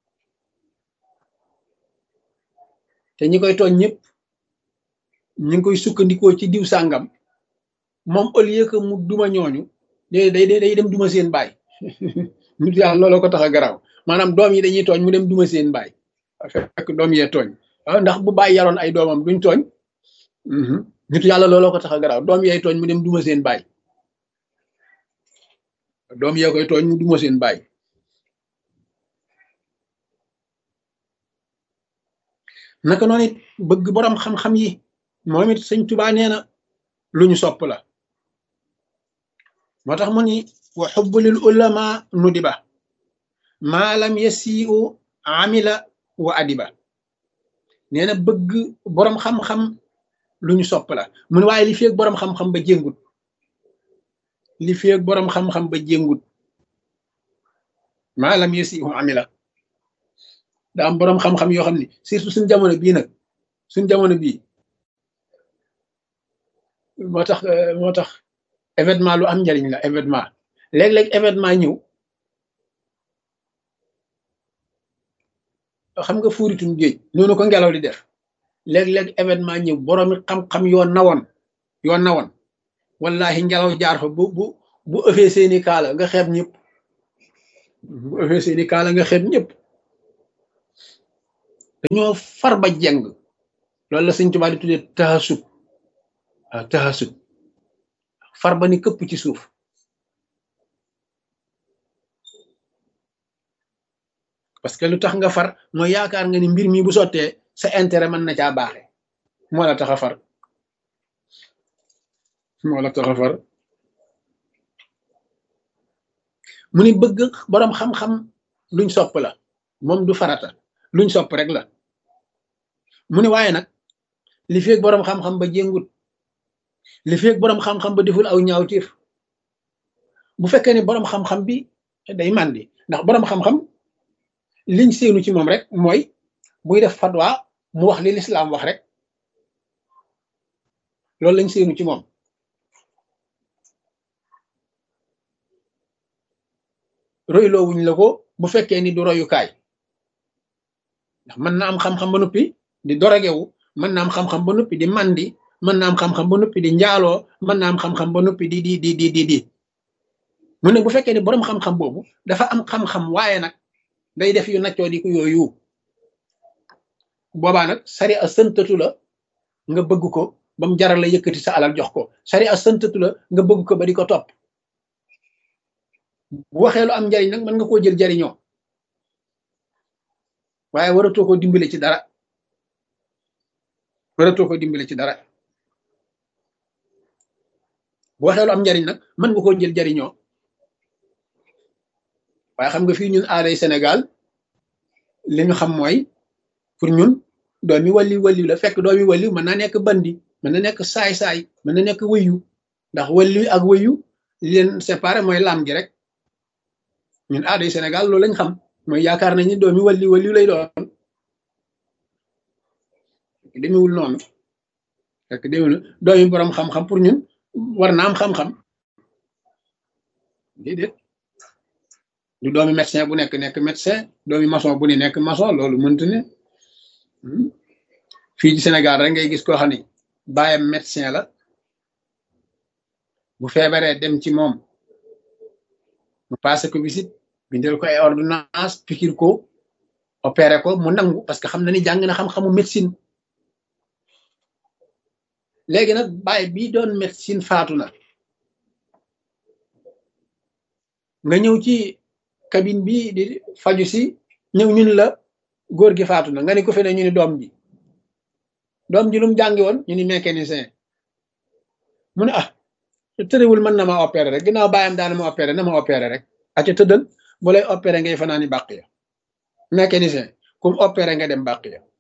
te ñi koy tooñ ñëpp ñu ngi koy sukkandikoo ci diw sàngam moom au lieu que mu duma ñooñu day day day dem duma seen baay nit yàlla looloo ko tax a garaaw maanaam doom yi dañuy tooñ mu dem duma seen baay fekk doom yee tooñ waaw ndax bu baay yaroon ay doomam duñ tooñ nit yàlla looloo ko tax a garaaw doom yee tooñ mu dem duma seen baay doom yee koy tooñ mu duma seen baay naka noonu it bëgg boroom xam-xam yi moom it sëñ Tuubaa nee na lu ñu sopp la moo tax mu ni wa xubbu lil ulama nudiba maa lam yasiu amila wa adiba nee na bëgg boroom xam-xam lu ñu sopp la mu ne waaye li feeg boroom xam-xam ba jéngut li feeg boroom xam-xam ba jéngut maa lam yasiu amila da am boroom xam-xam yoo xam ne surtout suñ jamono bii nag suñ jamono bii moo tax moo tax événement lu am njariñ la événement léeg-léeg événement ñëw xam nga fuuritum géej noonu ko ngelaw di def léeg-léeg événement ñëw boroomi xam-xam yoo nawoon yoo nawoon wallahi ngelaw jaar fa bu bu bu ëffee seeni kaala nga xeeb ñëpp bu ëffee seeni kaala nga xeeb ñëpp dañoo far ba jeng loolu la sëñ Tuubaa di tuddee taxasub waaw taxasub far ba ni këpp ci suuf parce que lu tax nga far mooy yaakaar nga ni mbir mi bu sottee sa intérêt mën na caa baaxe moo la tax a far moo la tax a far mu ni bëgg boroom xam-xam luñ sopp la moom du farata luñ sopp rek la mu ni waaye nag li feeg boroom xam-xam ba jéngut li feeg boroom xam-xam ba deful aw ñaawtiif bu fekkee ni boroom xam-xam bi day màndi ndax boroom xam-xam liñ séenu ci moom rek mooy buy def fatwa mu wax li lislaam wax rek loolu lañ séenu ci moom royloo wuñ la ko bu fekkee ni du royukaay ndax mën na am xam-xam ba noppi di dorogewu mën na am xam-xam ba noppi di mandi mën na am xam-xam ba noppi di njaaloo mën na am xam-xam ba noppi di di di di di di mu ne bu fekkee ni boroom xam-xam boobu dafa am xam-xam waaye nag day def yu naccoo di ko yooyu boobaa nag sari a sëntatu la nga bëgg ko ba mu jaral la yëkkati sa alal jox ko sari a sëntatu la nga bëgg ko ba di ko topp bu waxee lu am njariñ nag mën nga koo jël jariñoo waaye waratoo ko dimbale ci dara waratoo ko dimbale ci dara bu waxee lu am njariñ nag mën nga koo jël jariñoo waaye xam nga fii ñun aaday Sénégal li ñu xam mooy pour ñun doomi walli walli la fekk doomi walli mën na nekk bandi mën na nekk saay-saay mën na nekk wëyu ndax walli ak wëyu li leen séparé mooy lam gi rek ñun aaday Sénégal loolu lañ xam mooy yaakaar nañ ni doomi walli walli lay doon demewul noonu fekk demewul doomi borom xam-xam pour ñun war na am xam-xam déedéet du doomi médecin bu nekk nekk médecin doomi maçon bu ne nekk maçon loolu mëntu ne fii ci Sénégal rek ngay gis koo xam ne baayam médecin la bu feebaree dem ci moom mu passé ko visite bindal ko ay ordonnance pikir ko opéré ko mu nangu parce que xam na ni jàng na xam-xamu médecine léegi nag baay bi doon médecine faatu na nga ñëw ci cabine bi di faju si ñëw ñun la góor gi faatu na nga ni ko fe ne ñu ni doom ji doom ji lu mu jàngi woon ñu ni mécanicien mu ne ah tërëwul mën na ma opéré rek ginnaaw bàyyam daana ma opéré na ma opéré rek aca tëddal bu lay opéré ngay fanaani bàq ya mécanicien comme opéré nga dem bàq ya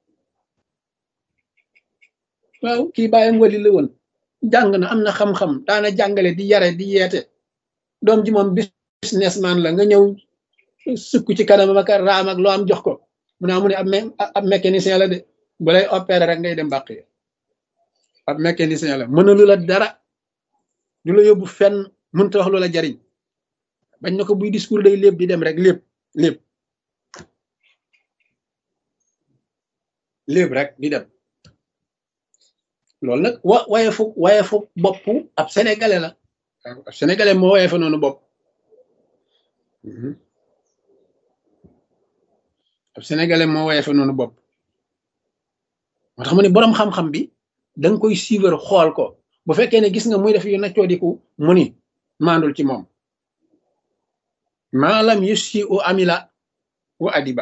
waaw kii bàyyam wali la woon jàng na am na xam-xam daana jàngale di yare di yeete doom ji moom businessman la nga ñëw sukk ci kanam ak raam ak loo am jox ko mu naa mu ne ab ab mécanicien la de bu lay opéré rek ngay dem bàq ya ab mécanicien la mënalu la dara du la yóbbu fenn mënta wax lu la jariñ bañ na ko buy discours day lépp di dem rek lépp lépp lépp rek di dem loolu nag wa waye fu waye fu bopp ab sénégalais la ab sénégalais moo waye fa noonu bopp ab sénégalais moo waye fa noonu bopp moo tax mu ne boroom xam-xam bi da nga koy suivre xool ko bu fekkee ne gis nga muy def yu naccoo diku mu ni maandul ci moom maalam yusi u amila wa adiba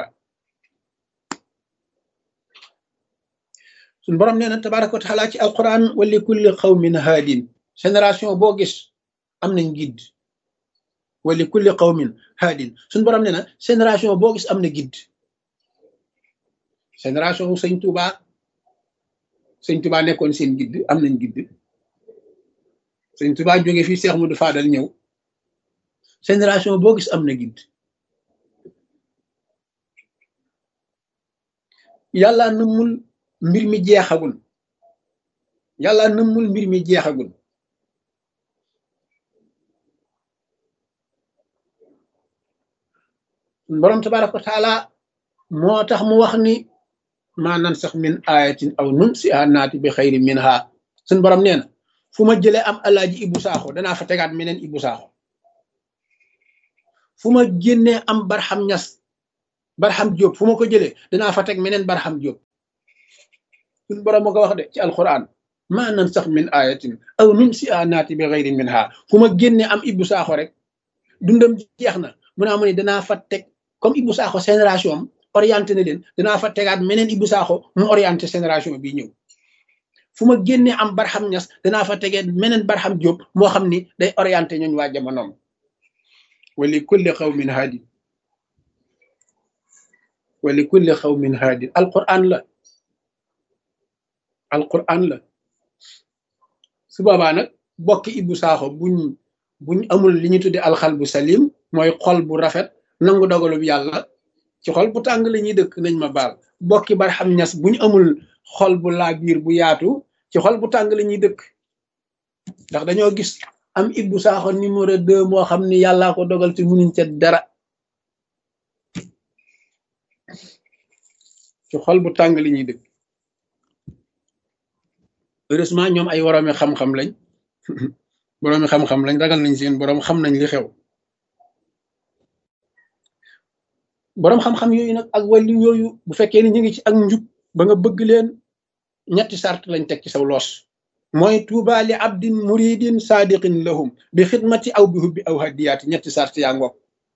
suñ borom nee na tabaraka wa taala ci alquran wa li kulli qawmin haadin génération boo gis am nañ guide wa li kulli qawmin haadin suñ borom nee na génération boo gis am na guide génération sëñ Touba sëñ Touba nekkoon seen guide am nañ guide sëñ Touba jóge fii Cheikh Modou Fadal ñëw génération boo gis am na guide yàlla nëmmul mbir mi jeexagul yàlla nëmmul mbir mi jeexagul borom tabaraka wa taala moo tax mu wax ni maa nan sax min ayatin aw nun si a naati bi xayri min ha suñ borom nee na fu ma jëlee am alaaji Ibou Sakho danaa fa tegaat meneen Ibou Sakho fu ma génnee am Barham Niass Barham Diop fu ma ko jëlee danaa fa teg meneen Barham Diop suñ borom ma ko wax de ci alquran ma nan sax min ayatin aw min si anaati bi xayri minha fu ma génne am Ibou Sakho rek dundam jeex na mu naa mu ne danaa fa teg comme Ibou Sakho génération am orienté na leen danaa fa tegaat meneen Ibou Sakho mu orienté génération bii ñëw fu ma génne am Barham Niass danaa fa tegee meneen Barham Diop moo xam ni day orienté ñooñ waa jamonoom wali kulli xawmin haadi wali kulli xawmin haadi alquran la alquran la su boobaa nag bokki Ibou Sakho buñ buñ amul li ñu tudde alxal bu salim mooy xol bu rafet nangu dogalub yàlla ci xol bu tàng la ñuy dëkk nañ ma baal bokki Barham Niass buñ amul xol bu laa biir bu yaatu ci xol bu tàng la ñuy dëkk ndax dañoo gis am Ibou Sakho numéro deux moo xam ni yàllaa ko dogal ci munuñ ca dara ci xol bu tàng la ñuy dëkk heureusement ñoom ay woroomi xam-xam lañ boroomi xam-xam lañ ragal nañ seen boroom xam nañ li xew boroom xam-xam yooyu nag ak wàllu yooyu bu fekkee ni ñu ngi ci ak njub ba nga bëgg leen ñetti sart lañ teg ci saw loos mooy tuuba li abdin muridin sadiqin lahum bi xidmati aw bi hubbi aw hadiyaati ñetti sart yaa ngoog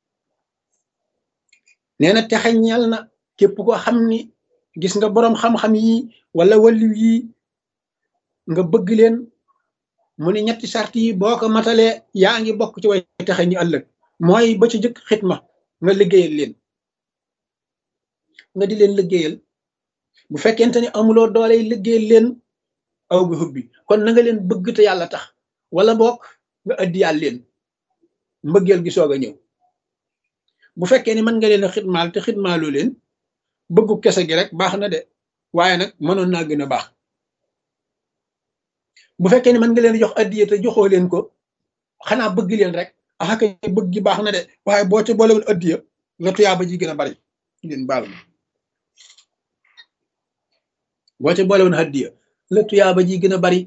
nee na texe ñeel na képp ko xam ni gis nga boroom xam-xam yi wala wàllu yi nga bëgg leen mu ne ñetti sart yi boo ko matalee yaa ngi bokk ci way texe ñi ëllëg mooy ba ci jëkk xidma nga liggéeyal leen nga di leen liggéeyal bu fekkente ni amuloo dooley liggéeyal leen aw bi hubbi kon na nga leen bëgg te yàlla tax wala bokk nga addiyal leen mbëggeel gi soog a ñëw bu fekkee ni mën nga leen a xidmaal te xidmaaloo leen bëggu kese gi rek baax na de waaye nag mënoon naa gën a baax bu fekkee ni mën nga leen jox addiya te joxoo leen ko xanaa bëgg leen rek ah kay bëgg gi baax na de waaye boo ci boolewul addiya nga tuyaaba ji gën a bari leen baal ma boo ci boolewul addiya la tuyaaba ji gën a bari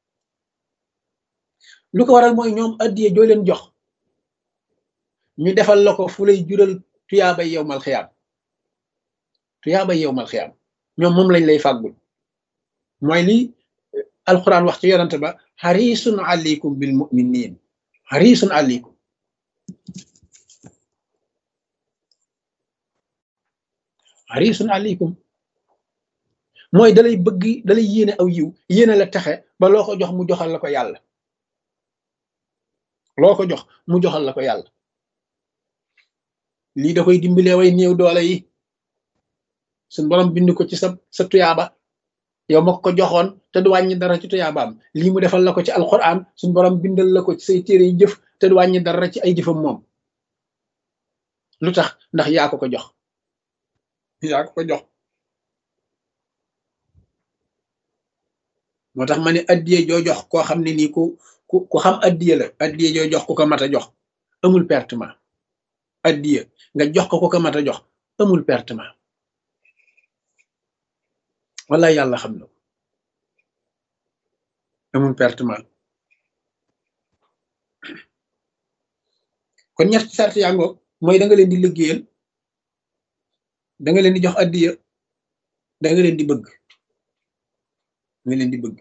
lu ko waral mooy ñoom addiya joo leen jox ñu defal la ko fu lay jural tuyaaba yowmal xiyaam tuyaaba yowmal xiyaam ñoom moom lañ lay fàggul mooy li alquran wax ci yonante ba harisun alaykum bil mu'minin harisun alaykum harisun alaykum mooy dalay bëgg dalay yéene aw yiw yéene la texe ba loo ko jox mu joxal la ko yàlla loo ko jox mu joxal la ko yàlla lii da koy dimbalee way néew doole yi suñ borom bind ko ci sa sa tuyaaba yow ma ko joxoon te du wàññi dara ci tuyaabaam lii mu defal la ko ci alquran suñ borom bindal la ko ci say téere yi jëf te du wàññi dara ci ay jëfam moom lu tax ndax yaa ko ko jox yaa ko ko jox moo tax ma ne addiye joo jox koo xam ne nii ku ku ku xam addiye la addiye joo jox ku ko mat a jox amul pertement addiye nga jox ko ku ko mat a jox amul pertement wallaay yàlla xam na amul pertement kon ñetti sart yaa ngoog mooy da nga leen di liggéeyal da nga leen di jox addiya da nga leen di bëgg nga leen di bëgg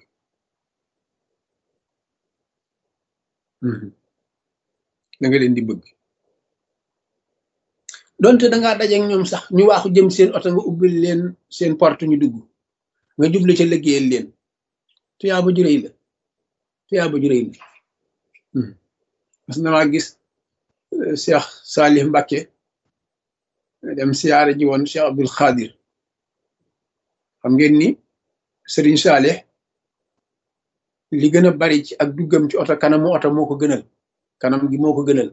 da nga leen di bëgg donte da ngaa dajeeg ñoom sax ñu waaxu jëm seen oto nga ubbil leen seen porte ñu dugg nga jublu ca liggéeyal leen tuyaaba ju rëy la tuyaaba ju rëy la mas na maa gis Cheikh Salih Mbacké dem siyaare ji woon Cheikh Abdul Xaadir xam ngeen ni Serigne Salih li gën a bari ci ak duggam ci oto kanamu oto moo ko gënal kanam gi moo ko gënal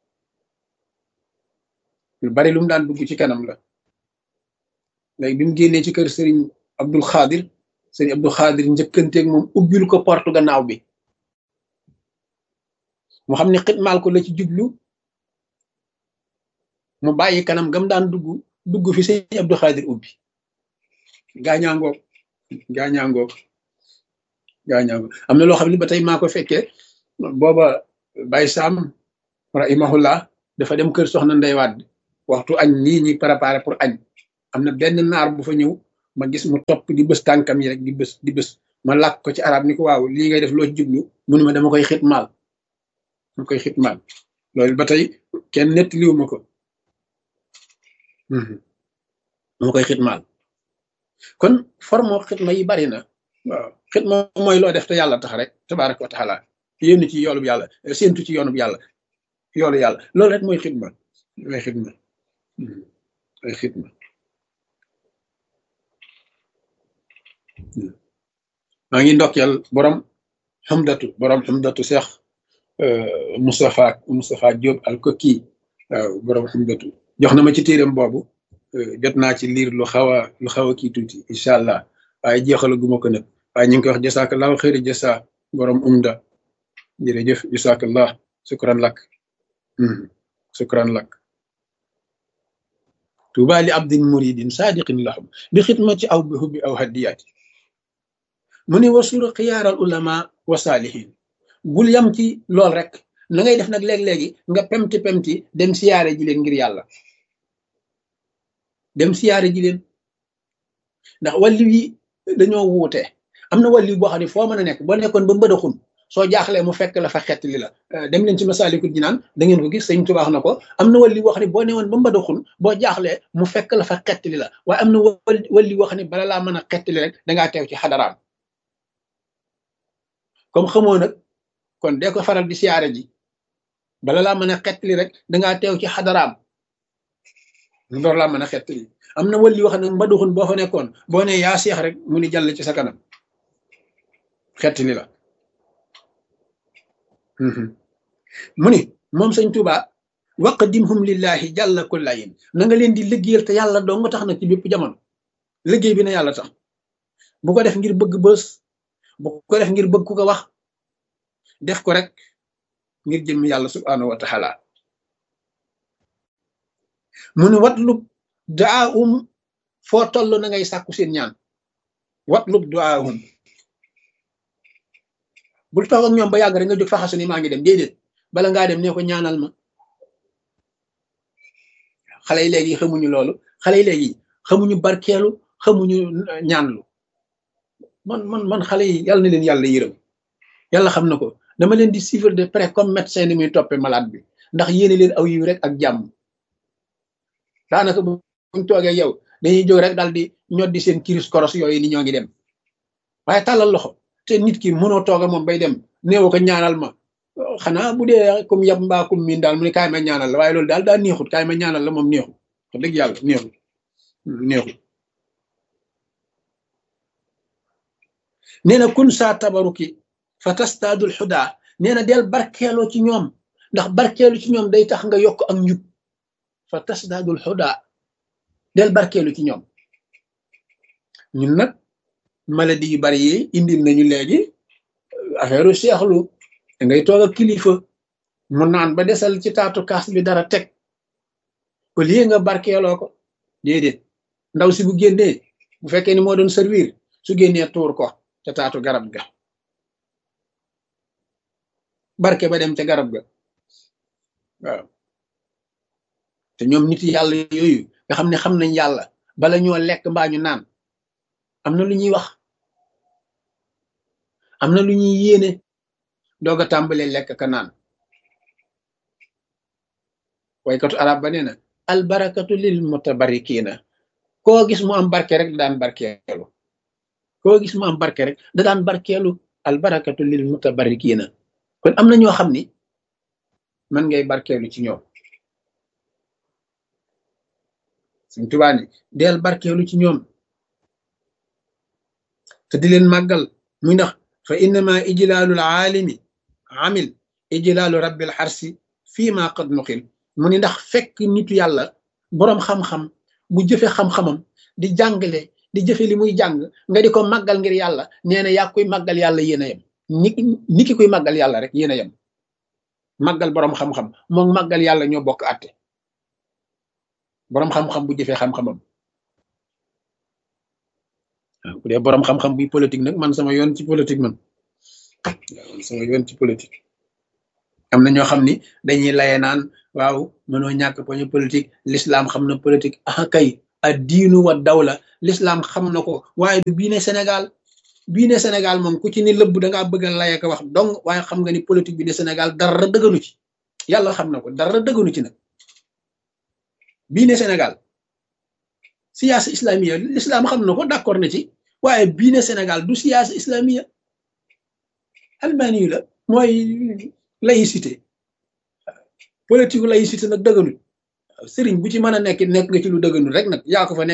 lu bari lu mu daan dugg ci kanam la léegi bi mu génnee ci kër Serigne Abdul Xaadir Serigne Abdul Xaadir njëkkanteeg moom ubbil ko porte gannaaw bi mu xam ne xitmaal ko la ci jublu mu bàyyi kanam gam daan dugg dugg fi Serigne Abdul Xaadir ubbi gaañaangoog gaañaangoog gaañaangoog am na loo xam ne ba tey maa ko fekkee booba Baye Sam rahimahullah dafa dem kër soxna Ndey Wàdd waxtu añ nii ñi préparé pour añ am na benn naar bu fa ñëw ma gis mu topp di bës tànkam yi rek di bës di bës ma làkk ko ci arab ni ko waaw lii ngay def loo ci jublu mu ne ma dama koy xitmaal dama koy xitmaal loolu ba tey kenn nettaliwu ma ko dama koy xitmaal kon forme xitma yi bari na waaw xitma mooy loo def te yàlla tax rek tabaraka wa taala yénn ci yoolub yàlla séentu ci yoonub yàlla yoolu yàlla loolu rek mooy xitma mooy xitma mooy xitma maa ngi ndokkeel borom xamdatu borom xamdatu Cheikh Moustapha Moustapha Diop al Koki waaw borom xamdatu jox na ma ci téeram boobu jot naa ci liir lu xaw a lu xaw a kii tuuti incha allah waaye jeexala guma ko nag waaye ñu ngi koy wax jasakallahu xëyri jasa borom umda jërëjëf jasakallah sukran lak sukran lak tuuba li abdin muridin sadiqin lahum bi xidmati aw bi hubbi aw hadiyati mu ni wasura xiyaaral ulama wa saalihin bul yam ci lool rek na ngay def nag léeg-léegi nga pemti pemti dem siyaare ji leen ngir yàlla dem siyaare ji leen ndax wàllu yi dañoo wuute am na wàllu boo xam ne foo mën a nekk boo nekkoon ba mbëdaxun soo jaaxlee mu fekk la fa xett li la dem leen ci Masaalikul Jinaan da ngeen ko gis sëñ Tuubaa wax na ko am na wàllu boo xam ne boo newoon ba mbëdaxun boo jaaxlee mu fekk la fa xett li la waaye am na wàllu boo xam ne bala laa mën a xett li rek dangaa teew ci xadaraam comme xamoo nag kon dee ko faral di siyaare ji bala laa mën a xett li rek dangaa teew ci xadaraam lu door laa mën a xett li am na wàllu wax ne mbëdaxun boo fa nekkoon boo ne yaa seex rek mu ni jàll ci sa kanam xett li la mu ni moom sëñ Tuuba waqdimhum lillahi jàlla kullayin na nga leen di liggéeyal te yàlla doo nga tax nag ci bépp jamono liggéey bi na yàlla tax bu ko def ngir bëgg bës bu ko def ngir bëgg ku ko wax def ko rek ngir jëm yàlla subhanahu wa taala mu ni watlub duaahum foo toll na ngay sàkku seen ñaan watlub duaahum bul toog ak ñoom ba yàgg rek nga jóg faxasu ni maa ngi dem déedéet bala ngaa dem nee ko ñaanal ma xale yi léegi xamuñu loolu xale yi léegi xamuñu barkeelu xamuñu ñaanlu man man man xale yi yàlla na leen yàlla yërëm yàlla xam na ko dama leen di suivre de près comme médecin ni muy toppee malade bi ndax yéene leen aw yiw rek ak jàmm daanaka buñ toogee yow dañuy jóg rek daal di ñoddi seen kiris koros yooyu ni ñoo ngi dem waaye tàllal loxo te nit ki mënoo tooga moom bay dem néew ko ñaanal ma xanaa bu dee comme yab mbaa comme miin daal mu ne kaay ma ñaanal la waaye loolu daal daa neexut kaay ma ñaanal la moom neexut wax dëgg yàlla neexut neexut nee na kun saa tabaruki fa tastaadul xudaa nee na del barkeeloo ci ñoom ndax barkeelu ci ñoom day tax nga yokk ak njub fa tastaadul xudaa del barkeelu ci ñoom ñun nag maladie yu bari yi indil nañu léegi affaire u seexlu ngay toog ak kilifa mu naan ba desal ci taatu kaas bi dara teg au lieu nga barkeeloo ko déedéet ndaw si bu génnee bu fekkee ni moo doon servir su génnee tuur ko ca taatu garab ga barke ba dem ca garab ga waaw te ñoom nit yàlla yooyu nga xam ne xam nañ yàlla bala ñoo lekk mbaa ñu naan am na lu ñuy wax am na lu ñuy yéene doog a tàmbalee lekk ka naan waykatu arab ba nee na albarakatu lil mutabarikina koo gis mu am barke rek da daan barkeelu koo gis mu am barke rek da daan barkeelu albarakatu lil mutabarikina kon am na ñoo xam ni man ngay barkeelu ci ñoom Sëñ Tuubaa ni del barkeelu ci ñoom te di leen màggal muy ndax fa innama ijlaalul aalimi amil ijlaalu rabbil xarsi fii ma qad nuqil mu ni ndax fekk nitu yàlla boroom xam-xam bu jëfe xam-xamam di jàngale di jëfe li muy jàng nga di ko màggal ngir yàlla nee na yaa koy màggal yàlla yéen a yem ni ni ki koy màggal yàlla rek yéen a yem màggal boroom xam-xam moom màggal yàlla ñoo bokk àtte boroom xam-xam bu jëfee xam-xamam waaw bu dee boroom xam-xam buy politique nag man sama yoon ci politique man waaw sama yoon ci politique am na ñoo xam ni dañuy laye naan waaw mënoo ñàkk poñu politique l'islam xam na politique ah kay ad diinu wa dawla l'islam xam na ko waaye du bii ne Sénégal bii ne Sénégal moom ku ci ni lëbb da ngaa bëgg a laye ko wax dong waaye xam nga ni politique bi ne Sénégal dara dëgganu ci yàlla xam na ko dara dëgganu ci nag bii ne Sénégal siyaasa islamiya l'islam xam na ko d'accord na ci waaye bii ne Sénégal du siyaasa islamiya almaani yu la mooy laïcité politique laïcité nag dëgganul sëriñ bu ci mën a nekk nekk nga ci lu dëgganul rek nag yaa ko fa nekk